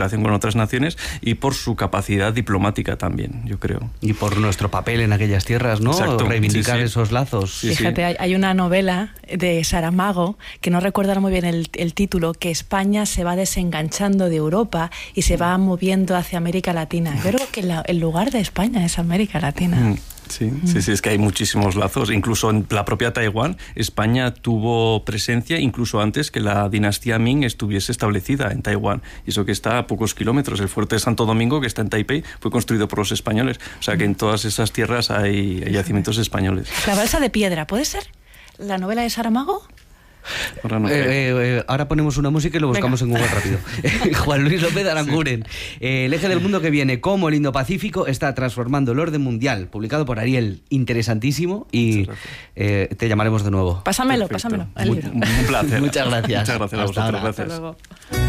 otras naciones y por su capacidad diplomática también, yo creo. Y por nuestro papel en aquellas tierras, ¿no? Exacto. Reivindicar sí, sí. esos lazos. Sí, Fíjate, sí. Hay, hay una novela de Saramago, que no recuerdo muy bien el, el título, que España se va desenganchando de Europa y se va moviendo hacia América Latina. Yo creo que la, el lugar de España es América Latina. Mm. Sí, mm. sí, sí, es que hay muchísimos lazos. Incluso en la propia Taiwán, España tuvo presencia incluso antes que la dinastía Ming estuviese establecida en Taiwán. Y eso que está a pocos kilómetros. El fuerte de Santo Domingo, que está en Taipei, fue construido por los españoles. O sea que en todas esas tierras hay, hay yacimientos españoles. La balsa de piedra, ¿puede ser la novela de Saramago? Ahora, no eh, eh, ahora ponemos una música y lo buscamos Venga. en Google rápido. Juan Luis López Aranguren. Sí. Eh, el eje del mundo que viene, cómo el Indo-Pacífico está transformando el orden mundial, publicado por Ariel. Interesantísimo y eh, te llamaremos de nuevo. Pásamelo, Perfecto. pásamelo. Un, un placer. Muchas gracias. Muchas gracias a vosotros. Hasta gracias. Hasta luego.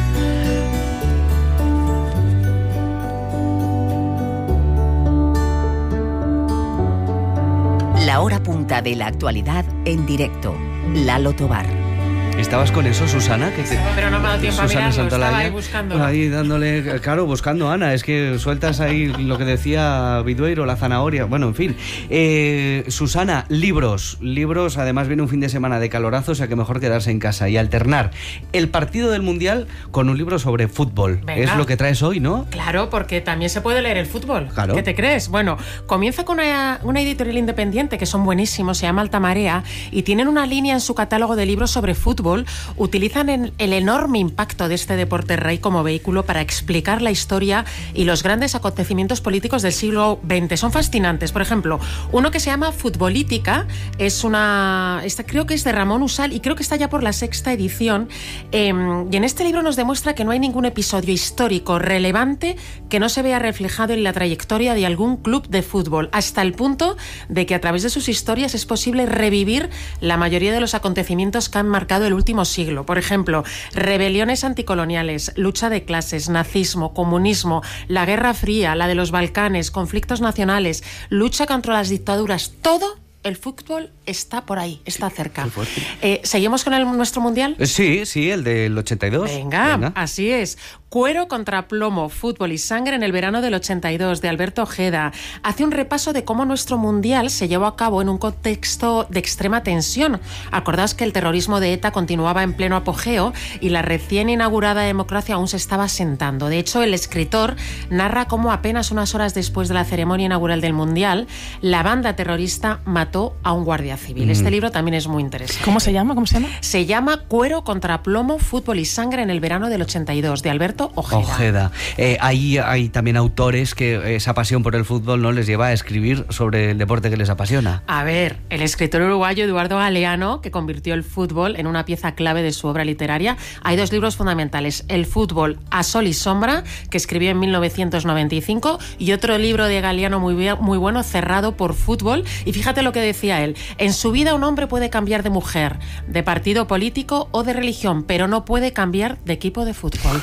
La hora punta de la actualidad en directo. Lalo Tobar. ¿Estabas con eso, Susana? Que te... Pero no me ha dado tiempo Susana a mirarlo, estaba ahí buscando. Ahí dándole, claro, buscando, Ana, es que sueltas ahí lo que decía Vidueiro, la zanahoria, bueno, en fin. Eh, Susana, libros, libros, además viene un fin de semana de calorazo, o sea que mejor quedarse en casa y alternar el partido del Mundial con un libro sobre fútbol. Venga. Es lo que traes hoy, ¿no? Claro, porque también se puede leer el fútbol. Claro. ¿Qué te crees? Bueno, comienza con una, una editorial independiente que son buenísimos, se llama Alta Marea, y tienen una línea en su catálogo de libros sobre fútbol. Utilizan el, el enorme impacto de este deporte rey como vehículo para explicar la historia y los grandes acontecimientos políticos del siglo veinte. Son fascinantes. Por ejemplo, uno que se llama Futbolítica, es una, esta, creo que es de Ramón Usal y creo que está ya por la sexta edición. Eh, y en este libro nos demuestra que no hay ningún episodio histórico relevante que no se vea reflejado en la trayectoria de algún club de fútbol, hasta el punto de que a través de sus historias es posible revivir la mayoría de los acontecimientos que han marcado el último siglo. Por ejemplo, rebeliones anticoloniales, lucha de clases, nazismo, comunismo, la Guerra Fría, la de los Balcanes, conflictos nacionales, lucha contra las dictaduras, todo el fútbol está por ahí, está cerca. Eh, ¿Seguimos con el, nuestro mundial? Sí, sí, el del ochenta y dos. Venga, Venga, así es. Cuero contra plomo, fútbol y sangre en el verano del ochenta y dos, de Alberto Ojeda. Hace un repaso de cómo nuestro mundial se llevó a cabo en un contexto de extrema tensión. Acordaos que el terrorismo de ETA continuaba en pleno apogeo y la recién inaugurada democracia aún se estaba asentando. De hecho, el escritor narra cómo apenas unas horas después de la ceremonia inaugural del mundial, la banda terrorista mató a un guardia civil. Mm. Este libro también es muy interesante. ¿Cómo se llama? ¿Cómo se llama? Se llama Cuero contra plomo, fútbol y sangre en el verano del ochenta y dos, de Alberto Ojeda. Ojeda. Eh, ahí hay también autores que esa pasión por el fútbol no les lleva a escribir sobre el deporte que les apasiona. A ver, el escritor uruguayo Eduardo Galeano, que convirtió el fútbol en una pieza clave de su obra literaria. Hay dos libros fundamentales: El fútbol a sol y sombra, que escribió en mil novecientos noventa y cinco, y otro libro de Galeano muy, muy bueno, Cerrado por fútbol. Y fíjate lo que decía él: en su vida un hombre puede cambiar de mujer, de partido político o de religión, pero no puede cambiar de equipo de fútbol.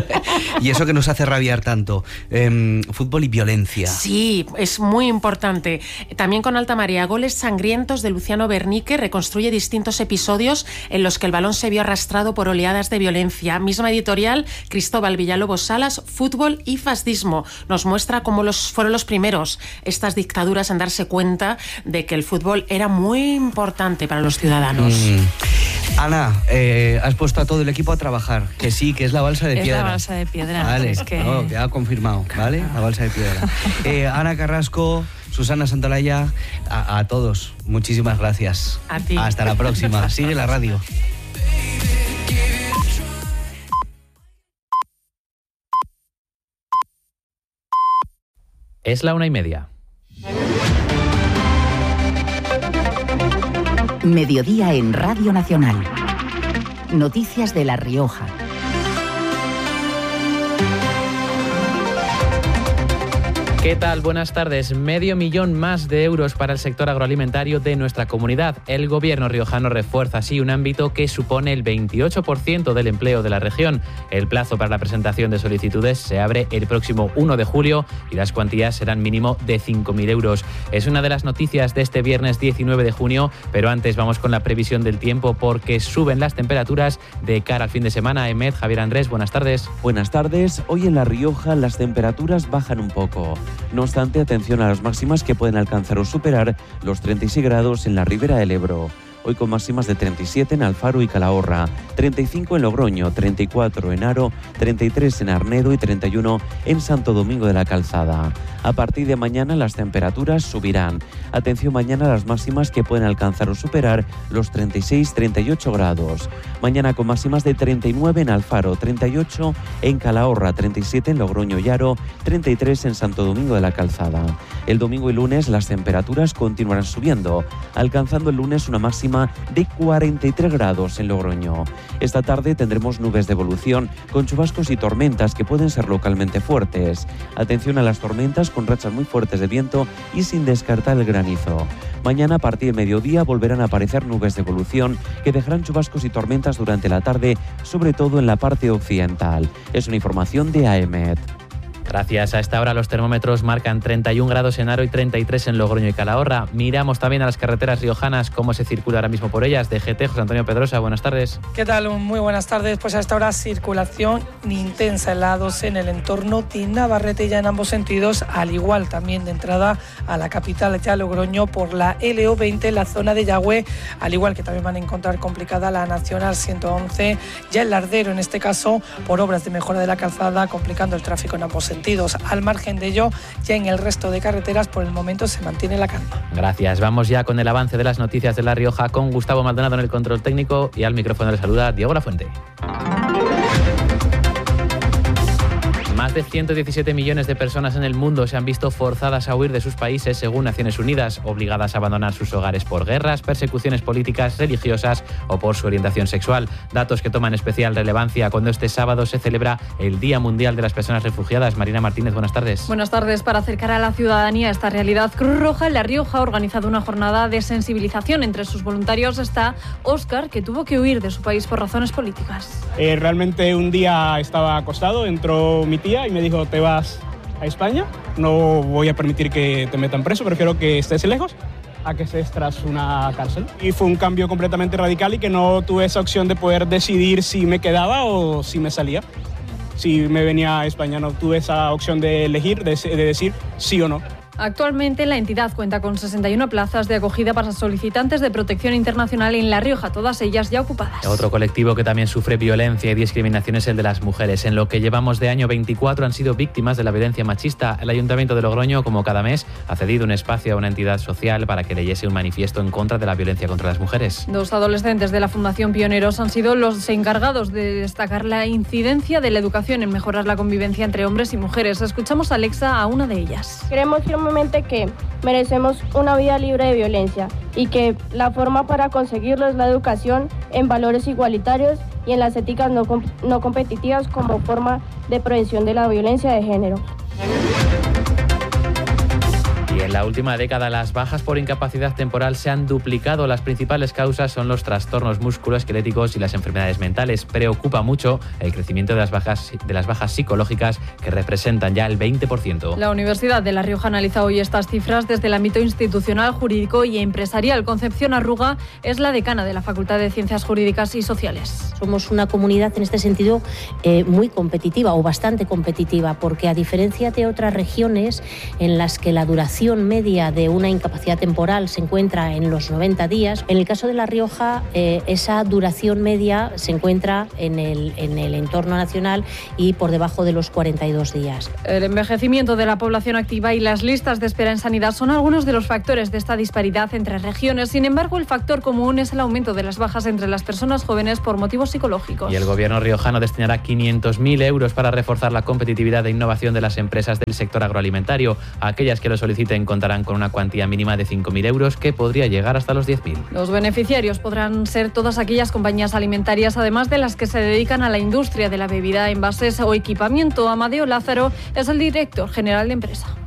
Y eso que nos hace rabiar tanto, eh, fútbol y violencia. Sí, es muy importante. También con Alta Marea, Goles sangrientos, de Luciano Bernique, reconstruye distintos episodios en los que el balón se vio arrastrado por oleadas de violencia. Misma editorial, Cristóbal Villalobos Salas, Fútbol y fascismo. Nos muestra cómo los, fueron los primeros, estas dictaduras, en darse cuenta de que el fútbol era muy importante para los ciudadanos. Mm. Ana, eh, has puesto a todo el equipo a trabajar. Que sí, que es la balsa de es piedra. Es la balsa de piedra. Vale, es que... no, queda confirmado, ¿vale? La balsa de piedra. Eh, Ana Carrasco, Susana Santolaya, a, a todos, muchísimas gracias. A ti. Hasta la próxima. Sigue la radio. Es la una y media. Mediodía en Radio Nacional. Noticias de La Rioja. ¿Qué tal? Buenas tardes. Medio millón más de euros para el sector agroalimentario de nuestra comunidad. El gobierno riojano refuerza así un ámbito que supone el veintiocho por ciento del empleo de la región. El plazo para la presentación de solicitudes se abre el próximo uno de julio y las cuantías serán mínimo de cinco mil euros. Es una de las noticias de este viernes diecinueve de junio, pero antes vamos con la previsión del tiempo porque suben las temperaturas de cara al fin de semana. Emet, Javier Andrés, buenas tardes. Buenas tardes. Hoy en La Rioja las temperaturas bajan un poco. No obstante, atención a las máximas que pueden alcanzar o superar los treinta y seis grados en la ribera del Ebro. Hoy con máximas de treinta y siete en Alfaro y Calahorra, treinta y cinco en Logroño, treinta y cuatro en Haro, treinta y tres en Arnedo y treinta y uno en Santo Domingo de la Calzada. A partir de mañana las temperaturas subirán. Atención mañana a las máximas que pueden alcanzar o superar los treinta y seis treinta y ocho grados. Mañana con máximas de treinta y nueve en Alfaro, treinta y ocho en Calahorra, treinta y siete en Logroño y Haro, treinta y tres en Santo Domingo de la Calzada. El domingo y lunes las temperaturas continuarán subiendo, alcanzando el lunes una máxima de cuarenta y tres grados en Logroño. Esta tarde tendremos nubes de evolución con chubascos y tormentas que pueden ser localmente fuertes. Atención a las tormentas con rachas muy fuertes de viento y sin descartar el granizo. Mañana a partir del mediodía volverán a aparecer nubes de evolución que dejarán chubascos y tormentas durante la tarde, sobre todo en la parte occidental. Es una información de A E M E T. Gracias. A esta hora los termómetros marcan treinta y un grados en Haro y treinta y tres en Logroño y Calahorra. Miramos también a las carreteras riojanas, cómo se circula ahora mismo por ellas. D G T, José Antonio Pedrosa, buenas tardes. ¿Qué tal? Muy buenas tardes. Pues a esta hora circulación intensa en la A dos en el entorno de Navarrete ya en ambos sentidos, al igual también de entrada a la capital ya Logroño por la L O veinte en la zona de Yagüe, al igual que también van a encontrar complicada la Nacional ciento once, ya el Lardero en este caso por obras de mejora de la calzada, complicando el tráfico en ambos sentidos. Al margen de ello, ya en el resto de carreteras por el momento se mantiene la calma. Gracias. Vamos ya con el avance de las noticias de La Rioja con Gustavo Maldonado en el control técnico y al micrófono le saluda Diego Lafuente. Más de ciento diecisiete millones de personas en el mundo se han visto forzadas a huir de sus países según Naciones Unidas, obligadas a abandonar sus hogares por guerras, persecuciones políticas, religiosas o por su orientación sexual. Datos que toman especial relevancia cuando este sábado se celebra el Día Mundial de las Personas Refugiadas. Marina Martínez, buenas tardes. Buenas tardes. Para acercar a la ciudadanía a esta realidad, Cruz Roja en La Rioja ha organizado una jornada de sensibilización. Entre sus voluntarios está Óscar, que tuvo que huir de su país por razones políticas. Eh, realmente un día estaba acostado, entró mi tía y me dijo, te vas a España, no voy a permitir que te metan preso, prefiero que estés lejos a que estés tras una cárcel. Y fue un cambio completamente radical y que no tuve esa opción de poder decidir si me quedaba o si me salía. Si me venía a España no tuve esa opción de elegir, de, de decir sí o no. Actualmente la entidad cuenta con sesenta y una plazas de acogida para solicitantes de protección internacional en La Rioja, todas ellas ya ocupadas. Otro colectivo que también sufre violencia y discriminación es el de las mujeres. En lo que llevamos de año veinticuatro han sido víctimas de la violencia machista. El Ayuntamiento de Logroño, como cada mes, ha cedido un espacio a una entidad social para que leyese un manifiesto en contra de la violencia contra las mujeres. Dos adolescentes de la Fundación Pioneros han sido los encargados de destacar la incidencia de la educación en mejorar la convivencia entre hombres y mujeres. Escuchamos a Alexa, a una de ellas. Queremos que merecemos una vida libre de violencia y que la forma para conseguirlo es la educación en valores igualitarios y en las éticas no, no competitivas como forma de prevención de la violencia de género. Y en la última década las bajas por incapacidad temporal se han duplicado. Las principales causas son los trastornos musculoesqueléticos y las enfermedades mentales. Preocupa mucho el crecimiento de las bajas, de las bajas psicológicas, que representan ya el veinte por ciento. La Universidad de La Rioja analiza hoy estas cifras desde el ámbito institucional, jurídico y empresarial. Concepción Arruga es la decana de la Facultad de Ciencias Jurídicas y Sociales. Somos una comunidad en este sentido eh, muy competitiva o bastante competitiva, porque a diferencia de otras regiones en las que la duración media de una incapacidad temporal se encuentra en los noventa días, en el caso de La Rioja eh, esa duración media se encuentra en el, en el entorno nacional y por debajo de los cuarenta y dos días. El envejecimiento de la población activa y las listas de espera en sanidad son algunos de los factores de esta disparidad entre regiones. Sin embargo, el factor común es el aumento de las bajas entre las personas jóvenes por motivos psicológicos. Y el gobierno riojano destinará quinientos mil euros para reforzar la competitividad e innovación de las empresas del sector agroalimentario. Aquellas que lo soliciten contarán con una cuantía mínima de cinco mil euros que podría llegar hasta los diez mil. Los beneficiarios podrán ser todas aquellas compañías alimentarias, además de las que se dedican a la industria de la bebida, envases o equipamiento. Amadeo Lázaro es el director general de empresa.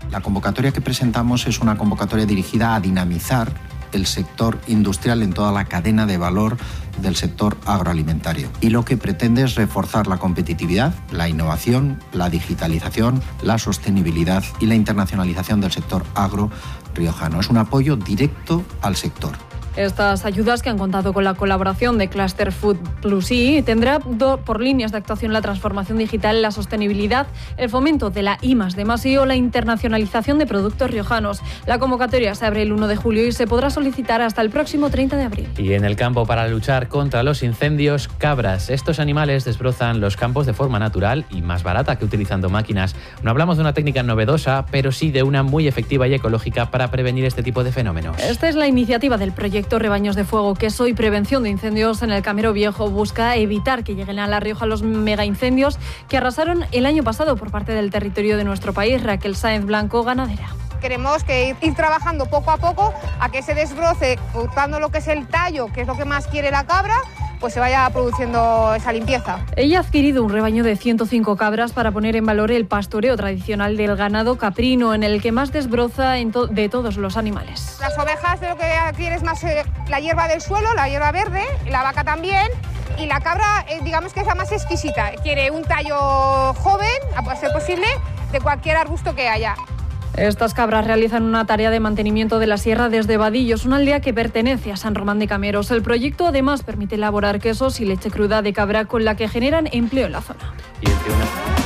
La convocatoria que presentamos es una convocatoria dirigida a dinamizar el sector industrial en toda la cadena de valor del sector agroalimentario. Y lo que pretende es reforzar la competitividad, la innovación, la digitalización, la sostenibilidad y la internacionalización del sector agro riojano. Es un apoyo directo al sector. Estas ayudas, que han contado con la colaboración de Cluster Food Plus I, tendrá do, por líneas de actuación la transformación digital, la sostenibilidad, el fomento de la I más D más I o la internacionalización de productos riojanos. La convocatoria se abre el uno de julio y se podrá solicitar hasta el próximo treinta de abril. Y en el campo, para luchar contra los incendios, cabras. Estos animales desbrozan los campos de forma natural y más barata que utilizando máquinas. No hablamos de una técnica novedosa, pero sí de una muy efectiva y ecológica para prevenir este tipo de fenómenos. Esta es la iniciativa del proyecto Rebaños de Fuego, que es hoy prevención de incendios en el Camero Viejo. Busca evitar que lleguen a La Rioja los megaincendios que arrasaron el año pasado por parte del territorio de nuestro país. Raquel Sáenz Blanco, ganadera. Queremos que ir, ir trabajando poco a poco a que se desbroce, cortando lo que es el tallo, que es lo que más quiere la cabra, pues se vaya produciendo esa limpieza. Ella ha adquirido un rebaño de ciento cinco cabras para poner en valor el pastoreo tradicional del ganado caprino, en el que más desbroza en to- de todos los animales. Las ovejas de lo que quiere es más eh, la hierba del suelo, la hierba verde, la vaca también, y la cabra eh, digamos que es la más exquisita. Quiere un tallo joven, a ser posible, de cualquier arbusto que haya. Estas cabras realizan una tarea de mantenimiento de la sierra desde Vadillos, una aldea que pertenece a San Román de Cameros. El proyecto además permite elaborar quesos y leche cruda de cabra, con la que generan empleo en la zona. Y entre una...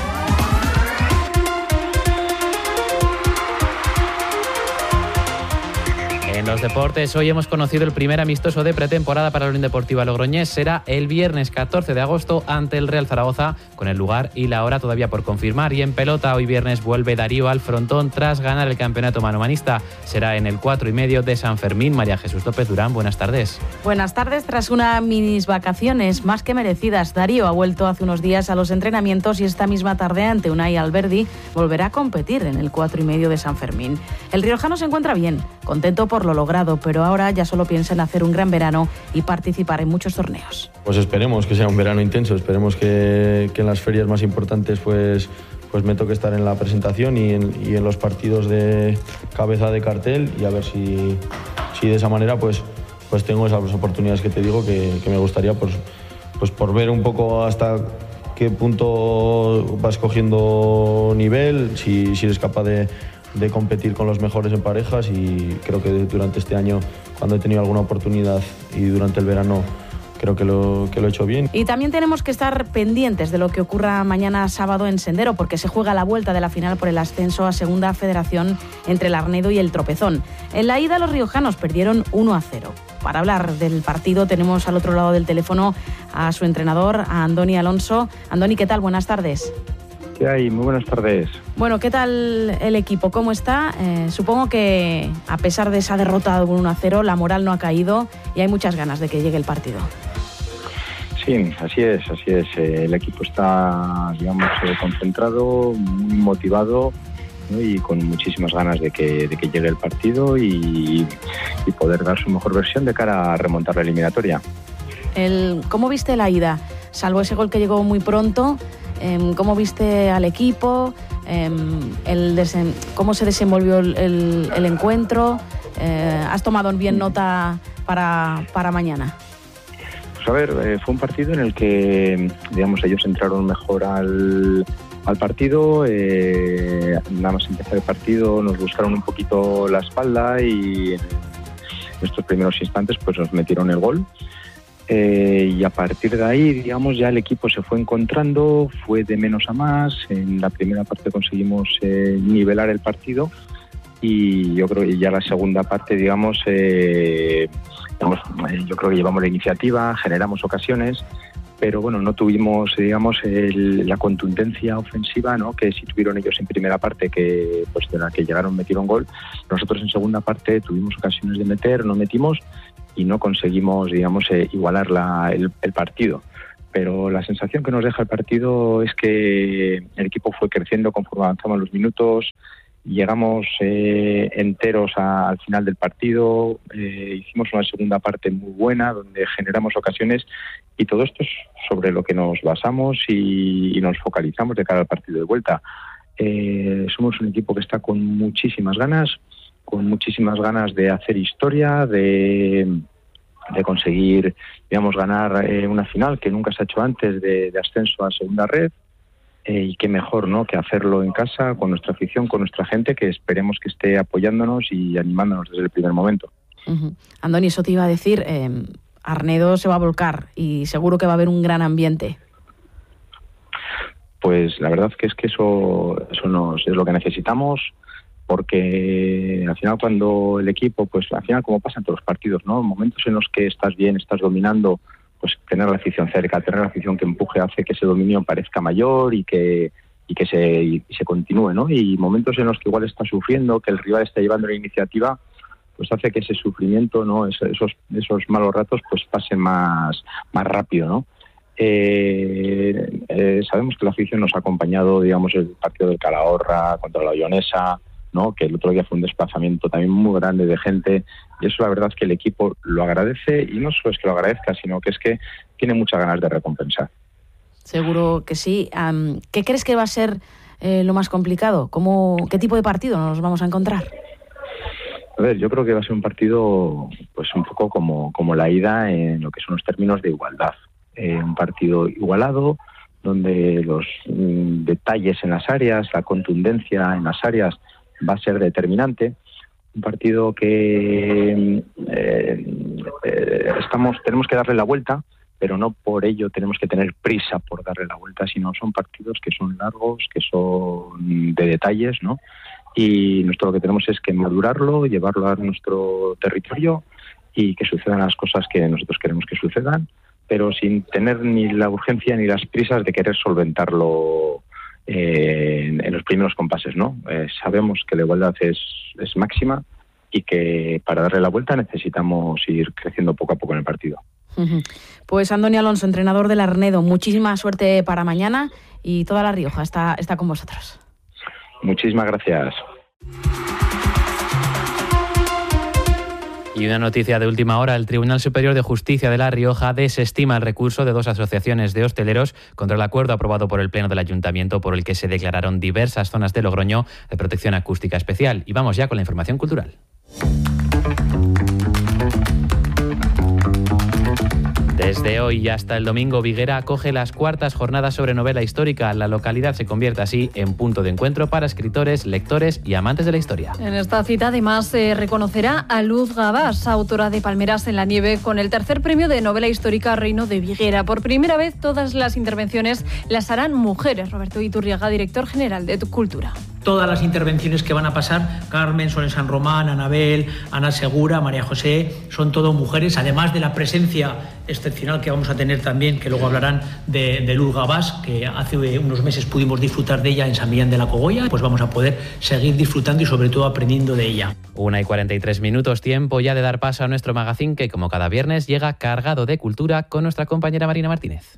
En los deportes, hoy hemos conocido el primer amistoso de pretemporada para la Unión Deportiva Logroñés. Será el viernes catorce de agosto ante el Real Zaragoza, con el lugar y la hora todavía por confirmar. Y en pelota, hoy viernes vuelve Darío al frontón tras ganar el campeonato manomanista. Será en el cuatro y medio de San Fermín. María Jesús López Durán, buenas tardes. Buenas tardes. Tras unas minis vacaciones más que merecidas, Darío ha vuelto hace unos días a los entrenamientos y esta misma tarde ante Unai Alberdi volverá a competir en el cuatro y medio de San Fermín. El riojano se encuentra bien, contento por lo logrado, pero ahora ya solo piensa en hacer un gran verano y participar en muchos torneos. Pues esperemos que sea un verano intenso, esperemos que, que en las ferias más importantes pues, pues me toque estar en la presentación y en, y en los partidos de cabeza de cartel, y a ver si, si de esa manera pues, pues tengo esas oportunidades que te digo que, que me gustaría pues, pues por ver un poco hasta qué punto vas cogiendo nivel, si, si eres capaz de de competir con los mejores en parejas, y creo que durante este año, cuando he tenido alguna oportunidad y durante el verano, creo que lo, que lo he hecho bien. Y también tenemos que estar pendientes de lo que ocurra mañana sábado en Sendero, porque se juega la vuelta de la final por el ascenso a Segunda Federación entre el Arnedo y el Tropezón. En la ida los riojanos perdieron uno a cero. Para hablar del partido tenemos al otro lado del teléfono a su entrenador, a Andoni Alonso. Andoni, ¿qué tal? Buenas tardes. ¿Qué hay? Muy buenas tardes. Bueno, ¿qué tal el equipo? ¿Cómo está? Eh, supongo que a pesar de esa derrota uno a cero, la moral no ha caído y hay muchas ganas de que llegue el partido. Sí, así es, así es. Eh, el equipo está, digamos, eh, concentrado, muy motivado, ¿no? Y con muchísimas ganas de que, de que llegue el partido y, y poder dar su mejor versión de cara a remontar la eliminatoria. El, ¿Cómo viste la ida? Salvo ese gol que llegó muy pronto, ¿cómo viste al equipo? El desen... ¿Cómo se desenvolvió el, el, el encuentro? ¿Has tomado bien nota para, para mañana? Pues a ver, eh, fue un partido en el que, digamos, ellos entraron mejor al, al partido. Eh, nada más empezar el partido nos buscaron un poquito la espalda y en estos primeros instantes pues nos metieron el gol. Eh, y a partir de ahí, digamos, ya el equipo se fue encontrando, fue de menos a más. En la primera parte conseguimos eh, nivelar el partido y yo creo que ya la segunda parte, digamos, eh, digamos, yo creo que llevamos la iniciativa, generamos ocasiones, pero bueno, no tuvimos, digamos, el, la contundencia ofensiva, ¿no?, que sí tuvieron ellos en primera parte, que pues de la que llegaron metieron gol. Nosotros en segunda parte tuvimos ocasiones de meter, no metimos y no conseguimos, digamos, eh, igualar la, el, el partido. Pero la sensación que nos deja el partido es que el equipo fue creciendo conforme avanzaban los minutos, llegamos eh, enteros a, al final del partido, eh, hicimos una segunda parte muy buena donde generamos ocasiones y todo esto es sobre lo que nos basamos y, y nos focalizamos de cara al partido de vuelta. Eh, somos un equipo que está con muchísimas ganas, con muchísimas ganas de hacer historia, de, de conseguir, digamos, ganar eh, una final que nunca se ha hecho antes de, de ascenso a segunda red. Eh, y qué mejor, ¿no?, que hacerlo en casa, con nuestra afición, con nuestra gente, que esperemos que esté apoyándonos y animándonos desde el primer momento. Uh-huh. Andoni, eso te iba a decir, eh, Arnedo se va a volcar y seguro que va a haber un gran ambiente. Pues la verdad que es que eso, eso nos, es lo que necesitamos, porque al final cuando el equipo, pues al final como pasa en todos los partidos, ¿no?, momentos en los que estás bien, estás dominando, pues tener la afición cerca, tener la afición que empuje hace que ese dominio parezca mayor y que y que se y se continúe, ¿no? Y momentos en los que igual está sufriendo, que el rival está llevando la iniciativa, pues hace que ese sufrimiento, ¿no?, esos esos malos ratos, pues pasen más más rápido, ¿no? Eh, eh, sabemos que la afición nos ha acompañado, digamos, el partido del Calahorra contra la Leonesa, ¿no?, que el otro día fue un desplazamiento también muy grande de gente, y eso la verdad es que el equipo lo agradece, y no solo es que lo agradezca, sino que es que tiene muchas ganas de recompensar. Seguro que sí. Um, ¿Qué crees que va a ser eh, lo más complicado? ¿Cómo, ¿Qué tipo de partido nos vamos a encontrar? A ver, yo creo que va a ser un partido pues un poco como, como la ida en lo que son los términos de igualdad. Eh, un partido igualado, donde los mm, detalles en las áreas, la contundencia en las áreas va a ser determinante. Un partido que eh, eh, estamos tenemos que darle la vuelta, pero no por ello tenemos que tener prisa por darle la vuelta, sino son partidos que son largos, que son de detalles, ¿no? Y nosotros lo que tenemos es que madurarlo, llevarlo a nuestro territorio y que sucedan las cosas que nosotros queremos que sucedan, pero sin tener ni la urgencia ni las prisas de querer solventarlo eh, en, en los primeros compases, ¿no? Eh, sabemos que la igualdad es, es máxima y que para darle la vuelta necesitamos ir creciendo poco a poco en el partido. Uh-huh. Pues Andoni Alonso, entrenador del Arnedo, muchísima suerte para mañana y toda La Rioja está, está con vosotros. Muchísimas gracias. Y una noticia de última hora, el Tribunal Superior de Justicia de La Rioja desestima el recurso de dos asociaciones de hosteleros contra el acuerdo aprobado por el Pleno del Ayuntamiento por el que se declararon diversas zonas de Logroño de protección acústica especial. Y vamos ya con la información cultural. Desde hoy y hasta el domingo, Viguera acoge las cuartas jornadas sobre novela histórica. La localidad se convierte así en punto de encuentro para escritores, lectores y amantes de la historia. En esta cita, además, se reconocerá a Luz Gabás, autora de Palmeras en la nieve, con el tercer premio de novela histórica Reino de Viguera. Por primera vez, todas las intervenciones las harán mujeres. Roberto Iturriaga, director general de Cultura. Todas las intervenciones que van a pasar, Carmen, Sol en San Román, Anabel, Ana Segura, María José, son todo mujeres, además de la presencia excepcional que vamos a tener también, que luego hablarán de, de Luz Gabás, que hace unos meses pudimos disfrutar de ella en San Millán de la Cogolla, pues vamos a poder seguir disfrutando y sobre todo aprendiendo de ella. Una y cuarenta y tres minutos, tiempo ya de dar paso a nuestro magazín que, como cada viernes, llega cargado de cultura con nuestra compañera Marina Martínez.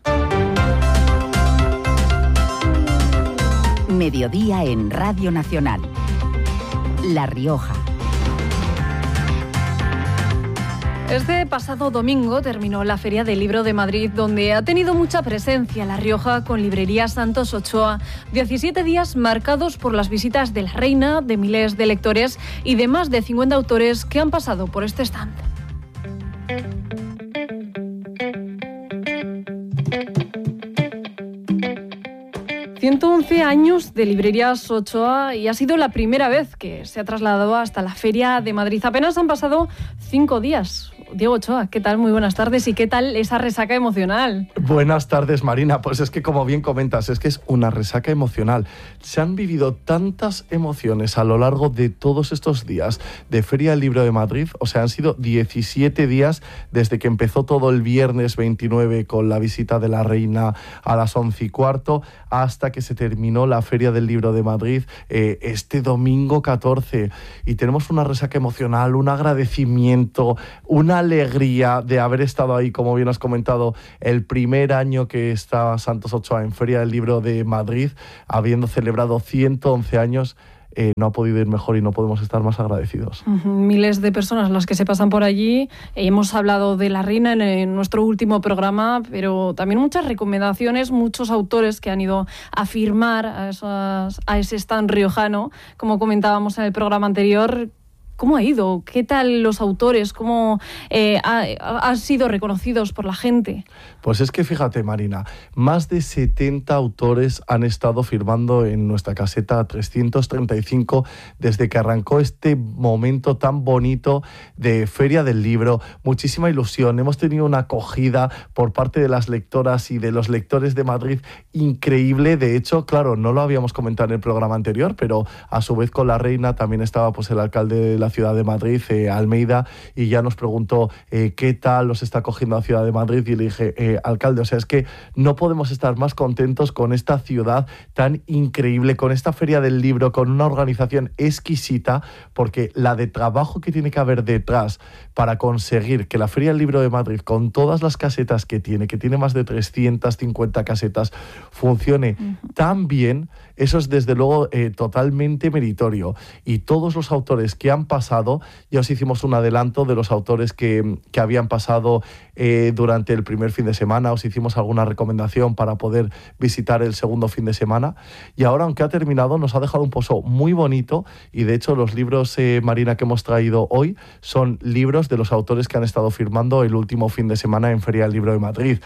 Mediodía en Radio Nacional. La Rioja. Este pasado domingo terminó la Feria del Libro de Madrid, donde ha tenido mucha presencia La Rioja con Librería Santos Ochoa. diecisiete días marcados por las visitas de la reina, de miles de lectores y de más de cincuenta autores que han pasado por este stand. ciento once años de Librerías Ochoa y ha sido la primera vez que se ha trasladado hasta la Feria de Madrid. Apenas han pasado cinco días. Diego Ochoa, ¿qué tal? Muy buenas tardes. ¿Y qué tal esa resaca emocional? Buenas tardes, Marina. Pues es que, como bien comentas, es que es una resaca emocional. Se han vivido tantas emociones a lo largo de todos estos días de Feria del Libro de Madrid. O sea, han sido diecisiete días desde que empezó todo el viernes veintinueve con la visita de la reina a las once y cuarto hasta que se terminó la Feria del Libro de Madrid eh, este domingo catorce. Y tenemos una resaca emocional, un agradecimiento, una alegría de haber estado ahí, como bien has comentado, el primer año que está Santos Ochoa en Feria del Libro de Madrid, habiendo celebrado ciento once años. eh, no ha podido ir mejor y no podemos estar más agradecidos. Uh-huh. Miles de personas las que se pasan por allí. Hemos hablado de La Reina en, en nuestro último programa, pero también muchas recomendaciones, muchos autores que han ido a firmar a, esas, a ese stand riojano, como comentábamos en el programa anterior. ¿Cómo ha ido? ¿Qué tal los autores? ¿Cómo eh, ha, han sido reconocidos por la gente? Pues es que fíjate, Marina, más de setenta autores han estado firmando en nuestra caseta trescientos treinta y cinco desde que arrancó este momento tan bonito de Feria del Libro. Muchísima ilusión. Hemos tenido una acogida por parte de las lectoras y de los lectores de Madrid increíble. De hecho, claro, no lo habíamos comentado en el programa anterior, pero a su vez con La Reina también estaba pues el alcalde de la ciudad de Madrid, eh, Almeida, y ya nos preguntó eh, qué tal los está cogiendo la ciudad de Madrid, y le dije, eh, alcalde, o sea, es que no podemos estar más contentos con esta ciudad tan increíble, con esta Feria del Libro, con una organización exquisita, porque la de trabajo que tiene que haber detrás para conseguir que la Feria del Libro de Madrid, con todas las casetas que tiene, que tiene más de trescientas cincuenta casetas, funcione uh-huh. tan bien, eso es desde luego eh, totalmente meritorio. Y todos los autores que han pasado, ya os hicimos un adelanto de los autores que, que habían pasado eh, durante el primer fin de semana, os hicimos alguna recomendación para poder visitar el segundo fin de semana, y ahora, aunque ha terminado, nos ha dejado un pozo muy bonito, y de hecho los libros, eh, Marina, que hemos traído hoy son libros de los autores que han estado firmando el último fin de semana en Feria del Libro de Madrid,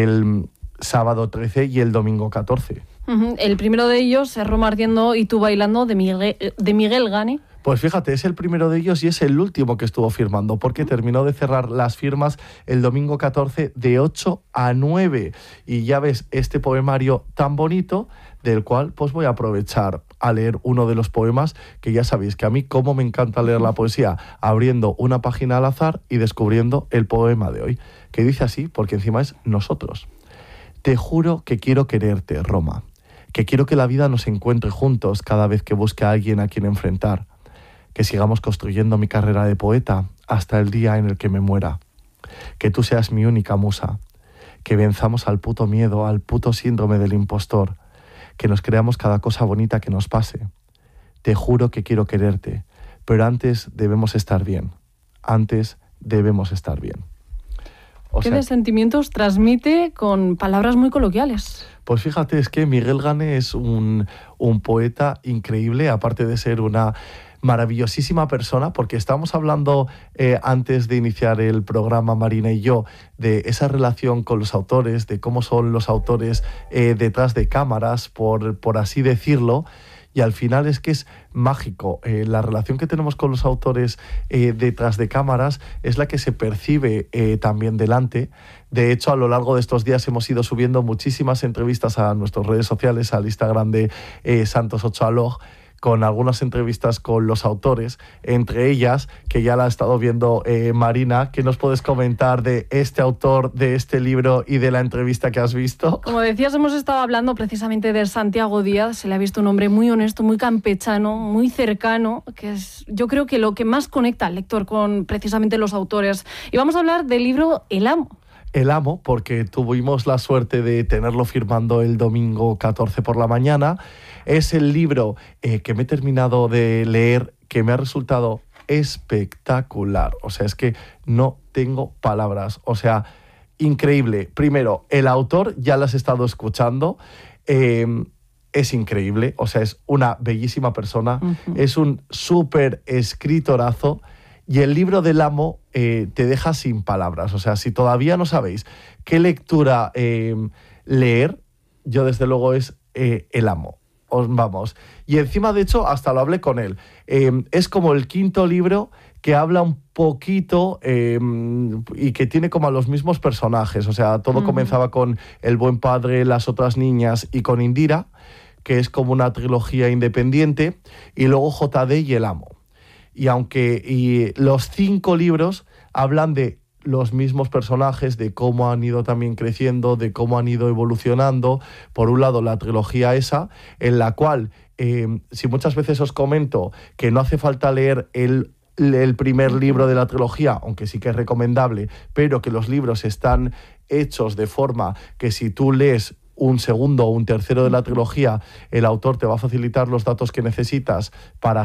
el sábado trece y el domingo catorce. Uh-huh. El primero de ellos es Roma ardiendo y tú bailando, de Miguel, de Miguel Gane. Pues fíjate, es el primero de ellos y es el último que estuvo firmando, porque terminó de cerrar las firmas el domingo catorce de ocho a nueve. Y ya ves, este poemario tan bonito, del cual pues voy a aprovechar a leer uno de los poemas, que ya sabéis que a mí cómo me encanta leer la poesía, abriendo una página al azar y descubriendo el poema de hoy, que dice así, porque encima es nosotros. Te juro que quiero quererte, Roma, que quiero que la vida nos encuentre juntos cada vez que busque a alguien a quien enfrentar, que sigamos construyendo mi carrera de poeta hasta el día en el que me muera, que tú seas mi única musa, que venzamos al puto miedo, al puto síndrome del impostor, que nos creamos cada cosa bonita que nos pase. Te juro que quiero quererte, pero antes debemos estar bien, antes debemos estar bien. O ¿Qué sea, de sentimientos transmite con palabras muy coloquiales? Pues fíjate, es que Miguel Gane es un, un poeta increíble, aparte de ser una maravillosísima persona, porque estábamos hablando eh, antes de iniciar el programa, Marina y yo, de esa relación con los autores, de cómo son los autores eh, detrás de cámaras, por, por así decirlo. Y al final es que es mágico. Eh, la relación que tenemos con los autores eh, detrás de cámaras es la que se percibe eh, también delante. De hecho, a lo largo de estos días hemos ido subiendo muchísimas entrevistas a nuestras redes sociales, al Instagram de eh, Santos ocho Aloj, con algunas entrevistas con los autores, entre ellas, que ya la ha estado viendo eh, Marina. ¿Qué nos puedes comentar de este autor, de este libro y de la entrevista que has visto? Como decías, hemos estado hablando precisamente de Santiago Díaz. Se le ha visto un hombre muy honesto, muy campechano, muy cercano, que es, yo creo que lo que más conecta al lector con precisamente los autores. Y vamos a hablar del libro El Amo. El Amo, porque tuvimos la suerte de tenerlo firmando el domingo catorce por la mañana. Es el libro eh, que me he terminado de leer, que me ha resultado espectacular. O sea, es que no tengo palabras. O sea, increíble. Primero, el autor, ya lo has estado escuchando, eh, es increíble. O sea, es una bellísima persona. Uh-huh. Es un súper escritorazo. Y el libro del Amo eh, te deja sin palabras. O sea, si todavía no sabéis qué lectura eh, leer, yo desde luego es eh, El Amo. Os vamos. Y encima, de hecho, hasta lo hablé con él. Eh, es como el quinto libro que habla un poquito eh, y que tiene como a los mismos personajes. O sea, todo uh-huh. comenzaba con El buen padre, Las otras niñas y con Indira, que es como una trilogía independiente, y luego J D y El Amo. Y aunque y los cinco libros hablan de los mismos personajes, de cómo han ido también creciendo, de cómo han ido evolucionando. Por un lado, la trilogía esa, en la cual, eh, si muchas veces os comento que no hace falta leer el, el primer libro de la trilogía, aunque sí que es recomendable, pero que los libros están hechos de forma que si tú lees un segundo o un tercero de la trilogía, el autor te va a facilitar los datos que necesitas para